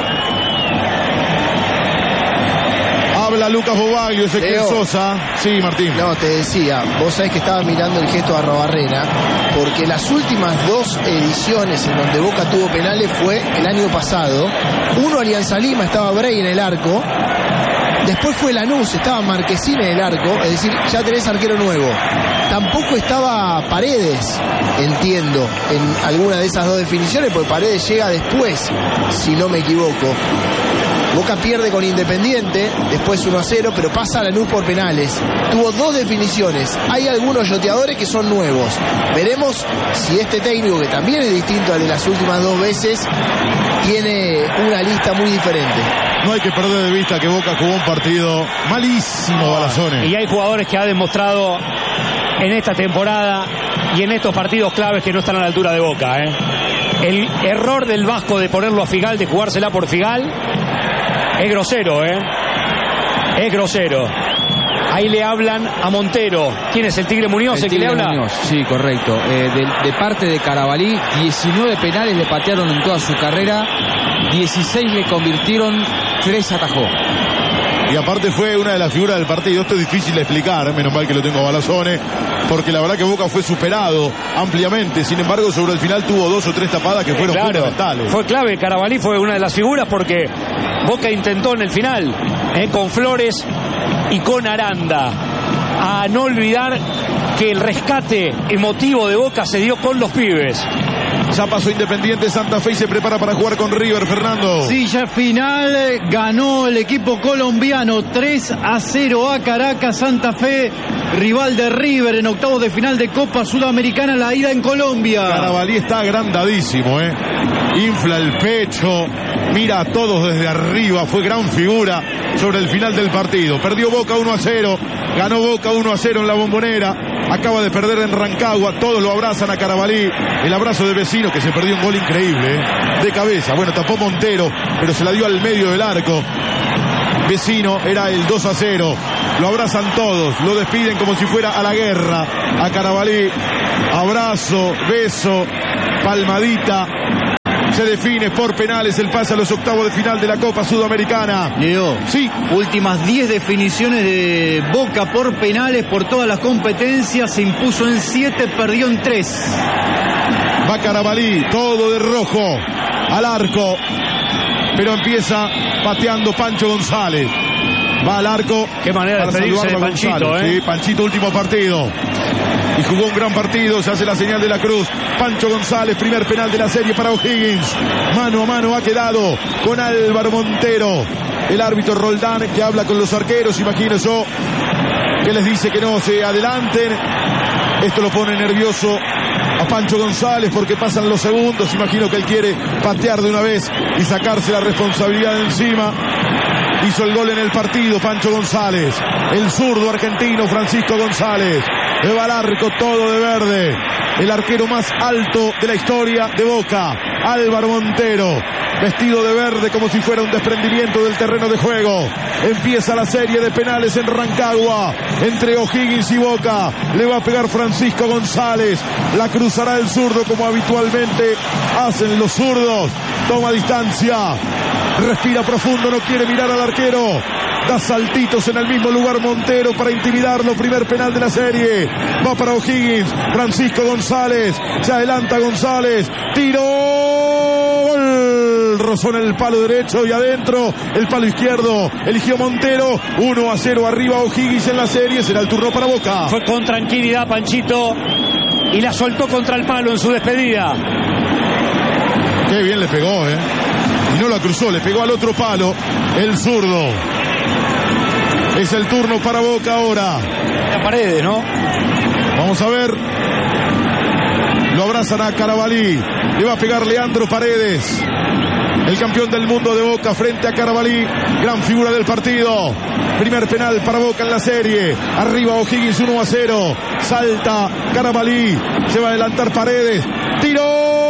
Habla Lucas Bobaglio, Ezequiel Sosa. Sí, Martín. No, te decía, vos sabés que estaba mirando el gesto de Arrobarrena, porque las últimas 2 ediciones en donde Boca tuvo penales fue el año pasado. Uno, Alianza Lima, estaba Bray en el arco. Después fue Lanús, estaba Marquesín en el arco. Es decir, ya tenés arquero nuevo. Tampoco estaba Paredes, entiendo, en alguna de esas dos definiciones, porque Paredes llega después, si no me equivoco. Boca pierde con Independiente, después 1-0, pero pasa a Lanús por penales. Tuvo dos definiciones. Hay algunos yoteadores que son nuevos. Veremos si este técnico, que también es distinto al de las últimas dos veces, tiene una lista muy diferente. No hay que perder de vista que Boca jugó un partido malísimo, Balazones. Y hay jugadores que ha demostrado en esta temporada y en estos partidos claves que no están a la altura de Boca. El error del Vasco de ponerlo a Figal, de jugársela por Figal, es grosero, es grosero. Ahí le hablan a Montero. ¿Quién es el Tigre Muñoz? ¿El que le habla? Muñoz, sí, correcto. De parte de Carabalí, 19 penales le patearon en toda su carrera, 16 le convirtieron, 3 atajó. Y aparte fue una de las figuras del partido. Esto es difícil de explicar, menos mal que lo tengo a Balazones, porque la verdad que Boca fue superado ampliamente. Sin embargo, sobre el final tuvo 2 o 3 tapadas que fueron fundamentales. Fue clave, Carabalí fue una de las figuras porque Boca intentó en el final, con Flores y con Aranda. A no olvidar que el rescate emotivo de Boca se dio con los pibes. Ya pasó Independiente Santa Fe y se prepara para jugar con River, Fernando. Sí, ya final ganó el equipo colombiano 3-0 a Caracas. Santa Fe, rival de River en octavos de final de Copa Sudamericana, la ida en Colombia. Carabalí está agrandadísimo, infla el pecho, mira a todos desde arriba, fue gran figura sobre el final del partido. Perdió Boca 1-0, ganó Boca 1-0 en la Bombonera. Acaba de perder en Rancagua, todos lo abrazan a Carabalí. El abrazo de Vecino, que se perdió un gol increíble, de cabeza. Bueno, tapó Montero, pero se la dio al medio del arco. Vecino era el 2-0. Lo abrazan todos, lo despiden como si fuera a la guerra. A Carabalí, abrazo, beso, palmadita. Se define por penales el pase a los octavos de final de la Copa Sudamericana. Leo, sí. Últimas 10 definiciones de Boca por penales por todas las competencias. Se impuso en 7, perdió en 3. Va Carabalí, todo de rojo, al arco. Pero empieza pateando Pancho González. Va al arco. Qué manera de despedirse de Panchito, Sí, Panchito, último partido. Y jugó un gran partido, se hace la señal de la cruz. Pancho González, primer penal de la serie para O'Higgins. Mano a mano ha quedado con Álvaro Montero. El árbitro Roldán, que habla con los arqueros, imagino yo, que les dice que no se adelanten. Esto lo pone nervioso a Pancho González porque pasan los segundos. Imagino que él quiere patear de una vez y sacarse la responsabilidad de encima. Hizo el gol en el partido Pancho González. El zurdo argentino Francisco González. Va al arco, todo de verde. El arquero más alto de la historia de Boca, Álvaro Montero, vestido de verde como si fuera un desprendimiento del terreno de juego. Empieza la serie de penales en Rancagua entre O'Higgins y Boca. Le va a pegar Francisco González. La cruzará el zurdo como habitualmente hacen los zurdos. Toma distancia. Respira profundo, no quiere mirar al arquero. Da saltitos en el mismo lugar Montero para intimidarlo. Primer penal de la serie. Va para O'Higgins. Francisco González. Se adelanta González. Tiró. Gol. Rozó en el palo derecho y adentro. El palo izquierdo. Eligió Montero. 1-0 arriba O'Higgins en la serie. Será el turno para Boca. Fue con tranquilidad Panchito y la soltó contra el palo en su despedida. Qué bien le pegó, Y no la cruzó, le pegó al otro palo. El zurdo. Es el turno para Boca ahora. La Paredes, ¿no? Vamos a ver. Lo abrazan a Carabalí. Le va a pegar Leandro Paredes. El campeón del mundo de Boca frente a Carabalí. Gran figura del partido. Primer penal para Boca en la serie. Arriba O'Higgins 1-0. Salta Carabalí. Se va a adelantar Paredes. Tiró.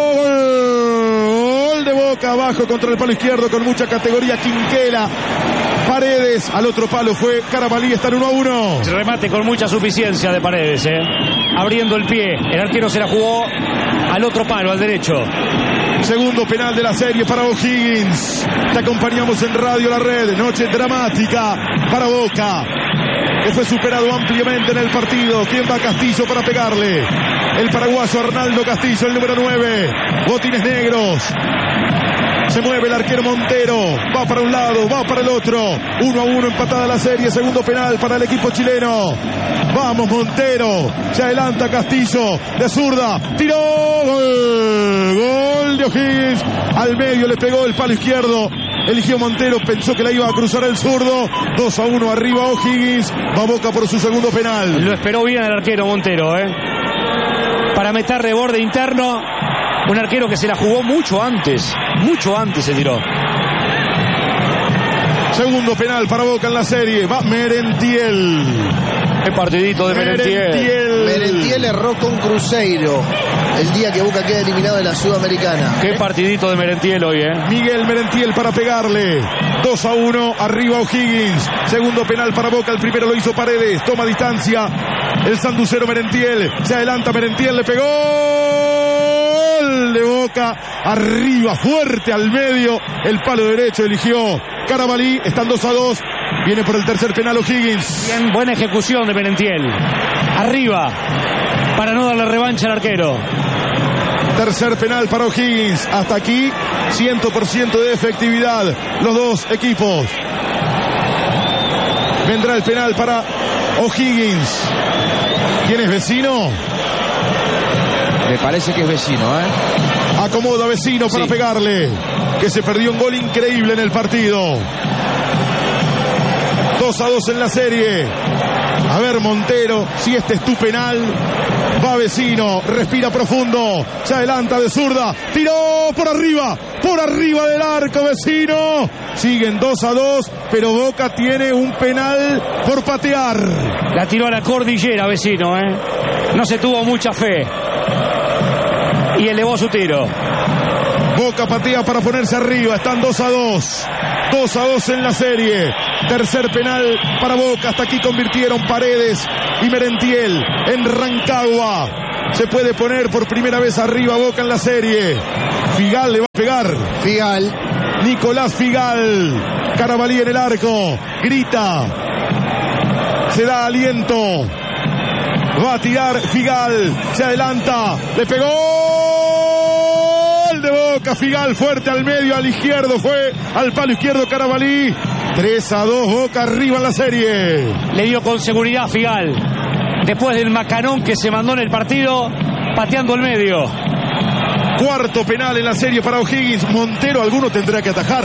Gol de Boca abajo contra el palo izquierdo con mucha categoría. Quinquela. Paredes, al otro palo fue Carabalí, está en 1-1. Remate con mucha suficiencia de Paredes, abriendo el pie. El arquero se la jugó al otro palo, al derecho. Segundo penal de la serie para O'Higgins. Te acompañamos en Radio La Red. Noche dramática para Boca, que fue superado ampliamente en el partido. ¿Quién va a Castillo para pegarle? El paraguayo Arnaldo Castillo, el número 9. Botines negros. Se mueve el arquero Montero. Va para un lado, va para el otro. 1-1 empatada la serie. Segundo penal para el equipo chileno. Vamos Montero. Se adelanta Castillo. De zurda. Tiró. Gol de O'Higgins. Al medio le pegó el palo izquierdo. Eligió Montero. Pensó que la iba a cruzar el zurdo. 2-1 arriba O'Higgins. Va Boca por su segundo penal. Lo esperó bien el arquero Montero, para meter de borde interno. Un arquero que se la jugó mucho antes se tiró. Segundo penal para Boca en la serie. Va Merentiel. Qué partidito de Merentiel. Merentiel erró con Cruzeiro el día que Boca queda eliminado de la Sudamericana. Qué partidito de Merentiel hoy, Miguel Merentiel para pegarle. 2-1 arriba O'Higgins. Segundo penal para Boca. El primero lo hizo Paredes. Toma distancia el sanducero Merentiel. Se adelanta Merentiel. Le pegó. Gol de Boca. Arriba, fuerte al medio. El palo derecho eligió Carabalí. Están 2-2. Viene por el tercer penal O'Higgins. Bien, buena ejecución de Merentiel. Arriba, para no darle revancha al arquero. Tercer penal para O'Higgins. Hasta aquí 100% de efectividad. Los dos equipos. Vendrá el penal para O'Higgins. ¿Quién es Vecino? Me parece que es Vecino, Acomoda Vecino para pegarle. Que se perdió un gol increíble en el partido. 2-2 en la serie. A ver Montero, si este es tu penal. Va Vecino, respira profundo. Se adelanta de zurda. Tiró por arriba del arco Vecino. Siguen 2-2, pero Boca tiene un penal por patear. La tiró a la cordillera Vecino, No se tuvo mucha fe. Y elevó su tiro. Boca patea para ponerse arriba. Están 2-2. 2-2 en la serie. Tercer penal para Boca. Hasta aquí convirtieron Paredes y Merentiel en Rancagua. Se puede poner por primera vez arriba Boca en la serie. Figal le va a pegar. Figal. Nicolás Figal. Carabalí en el arco. Grita. Se da aliento. Va a tirar Figal. Se adelanta. Le pegó. De Boca, Figal fuerte al medio, al izquierdo, fue al palo izquierdo Carabalí. 3-2, Boca arriba en la serie. Le dio con seguridad Figal. Después del macanón que se mandó en el partido, pateando el medio. Cuarto penal en la serie para O'Higgins. Montero alguno tendrá que atajar.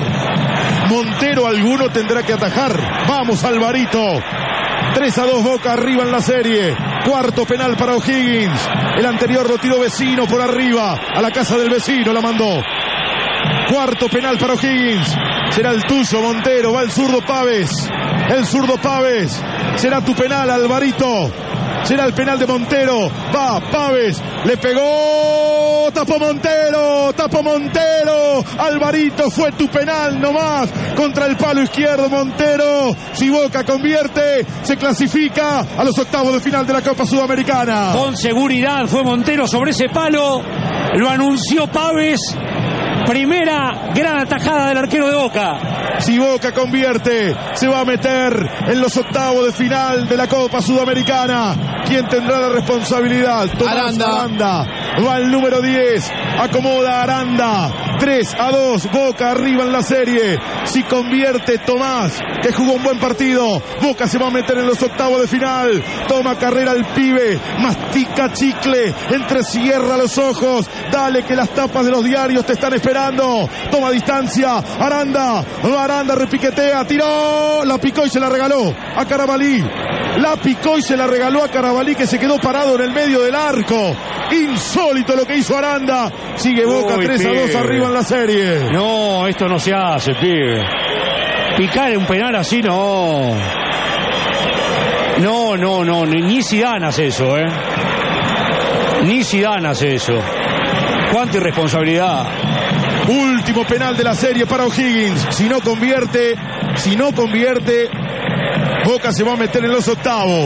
Vamos Alvarito. 3-2 Boca arriba en la serie. Cuarto penal para O'Higgins. El anterior lo tiró Vecino por arriba. A la casa del vecino la mandó. Cuarto penal para O'Higgins. Será el tuyo Montero. Va el zurdo Paves. Será tu penal Alvarito. Será el penal de Montero. Va Paves. Le pegó. Tapó Montero. Alvarito, fue tu penal nomás. Contra el palo izquierdo Montero. Si Boca convierte, se clasifica a los octavos de final de la Copa Sudamericana. Con seguridad fue Montero sobre ese palo. Lo anunció Paves. Primera gran atajada del arquero de Boca. Si Boca convierte, se va a meter en los octavos de final de la Copa Sudamericana. ¿Quién tendrá la responsabilidad? Tomás Aranda. Va el número 10. Acomoda Aranda. 3-2. Boca arriba en la serie. Si convierte Tomás, que jugó un buen partido, Boca se va a meter en los octavos de final. Toma carrera el pibe. Mastica chicle. Entrecierra los ojos. Dale que las tapas de los diarios te están esperando. Toma distancia. Aranda. Aranda repiquetea. Tiró. La picó y se la regaló a Carabalí. Que se quedó parado en el medio del arco. Insólito lo que hizo Aranda. Sigue Boca 3-2 arriba en la serie. No, esto no se hace, pibe. Picar en un penal así, no. No, ni Zidane hace eso, Ni Zidane hace eso. Cuánta irresponsabilidad. Último penal de la serie para O'Higgins. Si no convierte, Boca se va a meter en los octavos.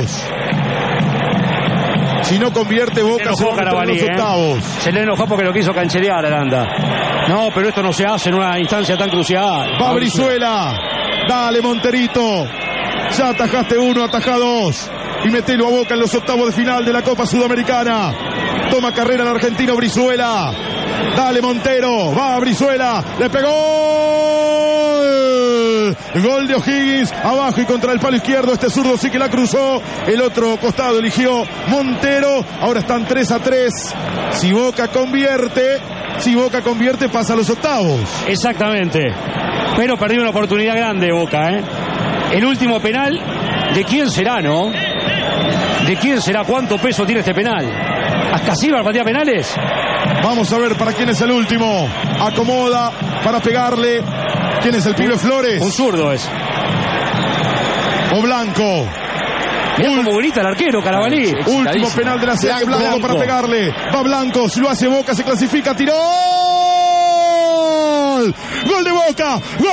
Si no convierte, Boca se va a meter en los octavos. Se le enojó porque lo quiso cancherear Aranda. No, pero esto no se hace en una instancia tan crucial. Va Brizuela. Dale, Monterito. Ya atajaste uno, ataja dos. Y metelo a Boca en los octavos de final de la Copa Sudamericana. Toma carrera el argentino Brizuela. Dale Montero, va a Brizuela, le pegó. Gol de O'Higgins, abajo y contra el palo izquierdo. Este zurdo sí que la cruzó. El otro costado eligió Montero. Ahora están 3-3. Si Boca convierte, pasa a los octavos. Exactamente. Pero perdió una oportunidad grande Boca, ¿eh? El último penal, ¿de quién será, no? ¿De quién será? ¿Cuánto peso tiene este penal? ¿Ascasíbar patea penales? Vamos a ver para quién es el último. Acomoda para pegarle. ¿Quién es el pibe Flores? Un zurdo es. O Blanco. Mirá cómo grita el arquero, Carabalí. Último penal de la serie. Blanco para pegarle. Va Blanco. Si lo hace Boca se clasifica. Tiró. Gol de Boca. Gol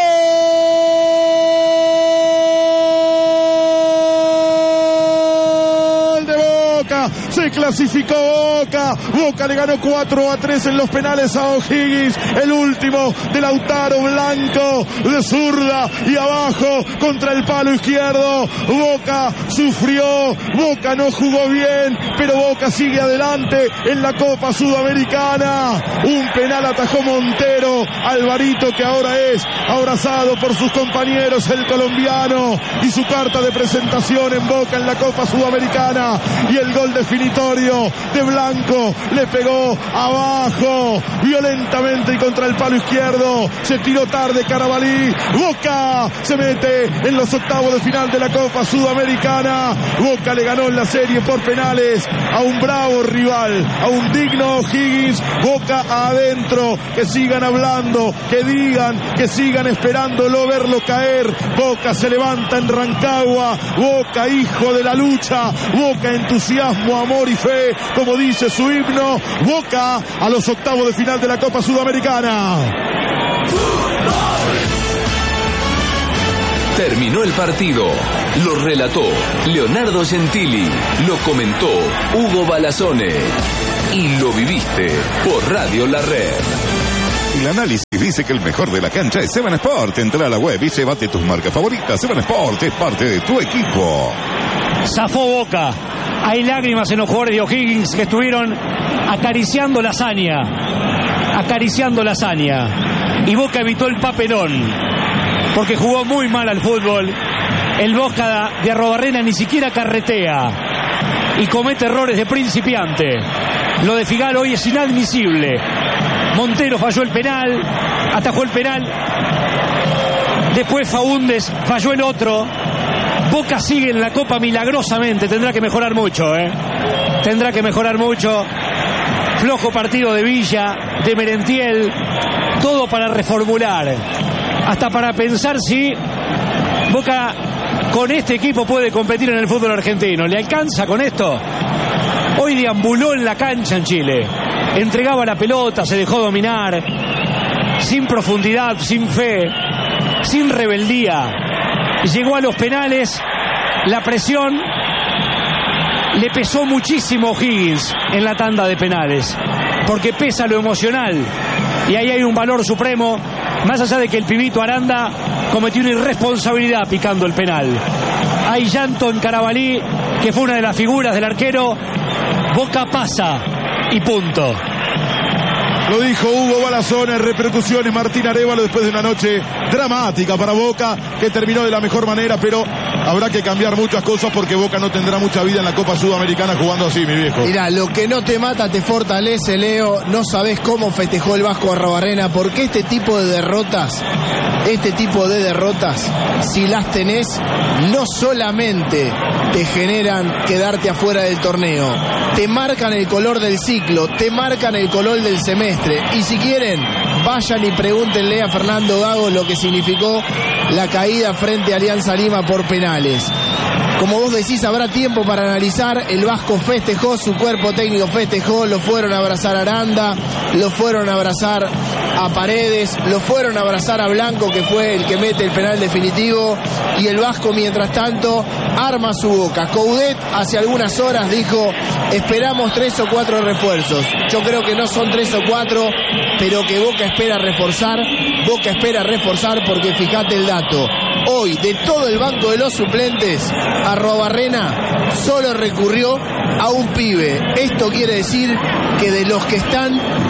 de Boca. Se clasificó Boca. Boca le ganó 4-3 en los penales a O'Higgins. El último de Lautaro, Blanco de zurda y abajo contra el palo izquierdo. Boca sufrió, Boca no jugó bien, pero Boca sigue adelante en la Copa Sudamericana. Un penal atajó Montero, Alvarito, que ahora es abrazado por sus compañeros, el colombiano, y su carta de presentación en Boca en la Copa Sudamericana. Y el gol definitorio de Blanco, le pegó abajo violentamente y contra el palo izquierdo. Se tiró tarde Carabalí. Boca se mete en los octavos de final de la Copa Sudamericana. Boca le ganó en la serie por penales a un bravo rival, a un digno O'Higgins. Boca adentro, que sigan hablando, que digan, que sigan esperándolo, verlo caer. Boca se levanta en Rancagua. Boca, hijo de la lucha. Boca, entusiasmo, amor y fe, como dice su himno. Boca a los octavos de final de la Copa Sudamericana. Terminó el partido. Lo relató Leonardo Gentili. Lo comentó Hugo Balazone. Y lo viviste por Radio La Red. El análisis dice que el mejor de la cancha es Seven Sport. Entra a la web y llévate tus marcas favoritas. Seven Sport es parte de tu equipo. Zafó Boca. Hay lágrimas en los jugadores de O'Higgins que estuvieron acariciando la hazaña. Y Boca evitó el papelón, porque jugó muy mal al fútbol. El Boca de Arrobarrena ni siquiera carretea y comete errores de principiante. Lo de Figal hoy es inadmisible. Montero falló el penal, atajó el penal. Después Faúndez falló el otro. Boca sigue en la Copa milagrosamente. Tendrá que mejorar mucho, Tendrá que mejorar mucho. Flojo partido de Villa, de Merentiel. Todo para reformular. Hasta para pensar si Boca con este equipo puede competir en el fútbol argentino. ¿Le alcanza con esto? Hoy deambuló en la cancha en Chile. Entregaba la pelota, se dejó dominar. Sin profundidad, sin fe, sin rebeldía. Llegó a los penales. La presión le pesó muchísimo a O'Higgins en la tanda de penales, porque pesa lo emocional. Y ahí hay un valor supremo, más allá de que el pibito Aranda cometió una irresponsabilidad picando el penal. Hay llanto en Carabalí, que fue una de las figuras del arquero. Boca pasa y punto. Lo dijo Hugo Balazone, repercusiones Martín Arévalo después de una noche dramática para Boca, que terminó de la mejor manera, pero habrá que cambiar muchas cosas porque Boca no tendrá mucha vida en la Copa Sudamericana jugando así, mi viejo. Mirá, lo que no te mata te fortalece, Leo. No sabés cómo festejó el Vasco Arrobarrena, porque este tipo de derrotas, si las tenés, no solamente te generan quedarte afuera del torneo, te marcan el color del ciclo, te marcan el color del semestre. Y si quieren, vayan y pregúntenle a Fernando Gago lo que significó la caída frente a Alianza Lima por penales. Como vos decís, habrá tiempo para analizar. El Vasco festejó, su cuerpo técnico festejó, lo fueron a abrazar a Aranda, lo fueron a abrazar a Paredes, lo fueron a abrazar a Blanco, que fue el que mete el penal definitivo, y el Vasco mientras tanto arma su Boca. Coudet hace algunas horas dijo: esperamos 3 o 4 refuerzos. Yo creo que no son 3 o 4, pero que Boca espera reforzar porque fíjate el dato. Hoy, de todo el banco de los suplentes, Arrobarrena solo recurrió a un pibe. Esto quiere decir que de los que están,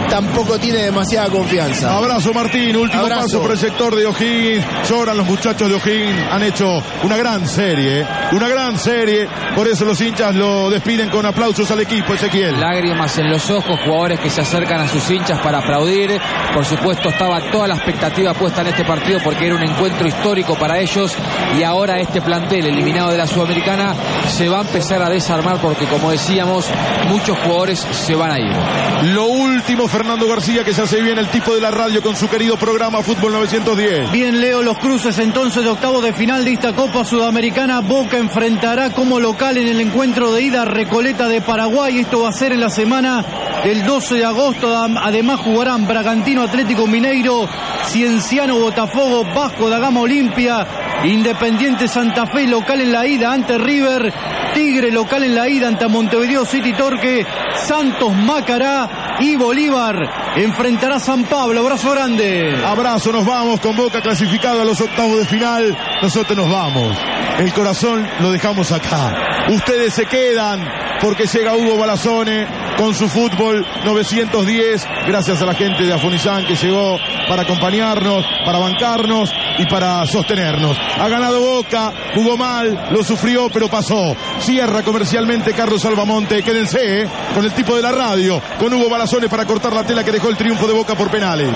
tampoco tiene demasiada confianza. Abrazo, Martín. Último Abrazo. paso por el sector de O'Higgins. Lloran los muchachos de O'Higgins. Han hecho una gran serie. Una gran serie. Por eso los hinchas lo despiden con aplausos al equipo, Ezequiel. Lágrimas en los ojos, jugadores que se acercan a sus hinchas para aplaudir. Por supuesto, estaba toda la expectativa puesta en este partido porque era un encuentro histórico para ellos. Y ahora este plantel eliminado de la Sudamericana se va a empezar a desarmar porque, como decíamos, muchos jugadores se van a ir. Lo último, Fernando García, que se hace bien el tipo de la radio con su querido programa Fútbol 910. Bien, Leo, los cruces entonces de octavos de final de esta Copa Sudamericana. Boca enfrentará como local en el encuentro de ida a Recoleta de Paraguay. Esto va a ser en la semana del 12 de agosto. Además jugarán Bragantino, Atlético Mineiro, Cienciano, Botafogo, Vasco da Gama, Olimpia, Independiente Santa Fe local en la ida ante River, Tigre local en la ida ante Montevideo City Torque, Santos, Macará y Bolívar enfrentará a San Pablo. Abrazo grande. Abrazo, nos vamos con Boca clasificado a los octavos de final. Nosotros nos vamos. El corazón lo dejamos acá. Ustedes se quedan porque llega Hugo Balazone con su Fútbol 910. Gracias a la gente de Afonizán que llegó para acompañarnos, para bancarnos y para sostenernos. Ha ganado Boca, jugó mal, lo sufrió, pero pasó. Cierra comercialmente Carlos Albamonte. Quédense con el tipo de la radio, con Hugo Balazone para cortar la tela que dejó el triunfo de Boca por penales.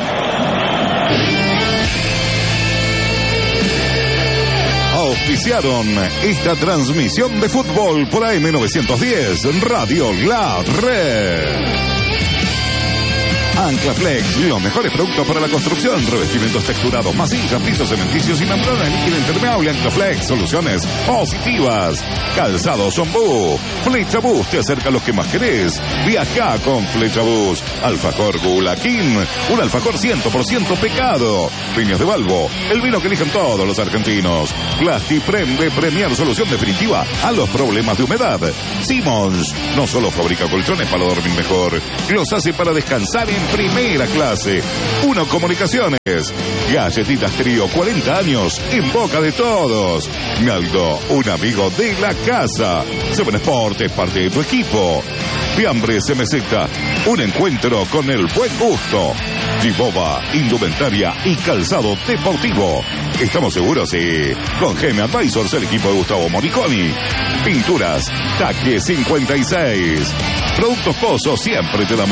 Auspiciaron esta transmisión de fútbol por AM910 Radio La Red. Anclaflex, los mejores productos para la construcción, revestimientos texturados, masilla, pisos cementicios y membrana líquida impermeable. Anclaflex, soluciones positivas. Calzado Zombú, Flechabús, te acerca a los que más querés. Viaja con Flechabús. Alfajor Gulaquín, un alfajor 100% pecado. Viñas de Balbo, el vino que eligen todos los argentinos. Plastiprem de Premier, solución definitiva a los problemas de humedad. Simmons, no solo fabrica colchones para dormir mejor, los hace para descansar en primera clase. Uno Comunicaciones, Galletitas Trío, 40 años en boca de todos. Naldo, un amigo de la casa. Seven Sport es parte de tu equipo. Fiambres MZ, un encuentro con el buen gusto. Giboba, indumentaria y calzado deportivo. Estamos seguros, sí. Con Geme Advisors, el equipo de Gustavo Moriconi. Pinturas, Taque 56. Productos Pozo, siempre te damos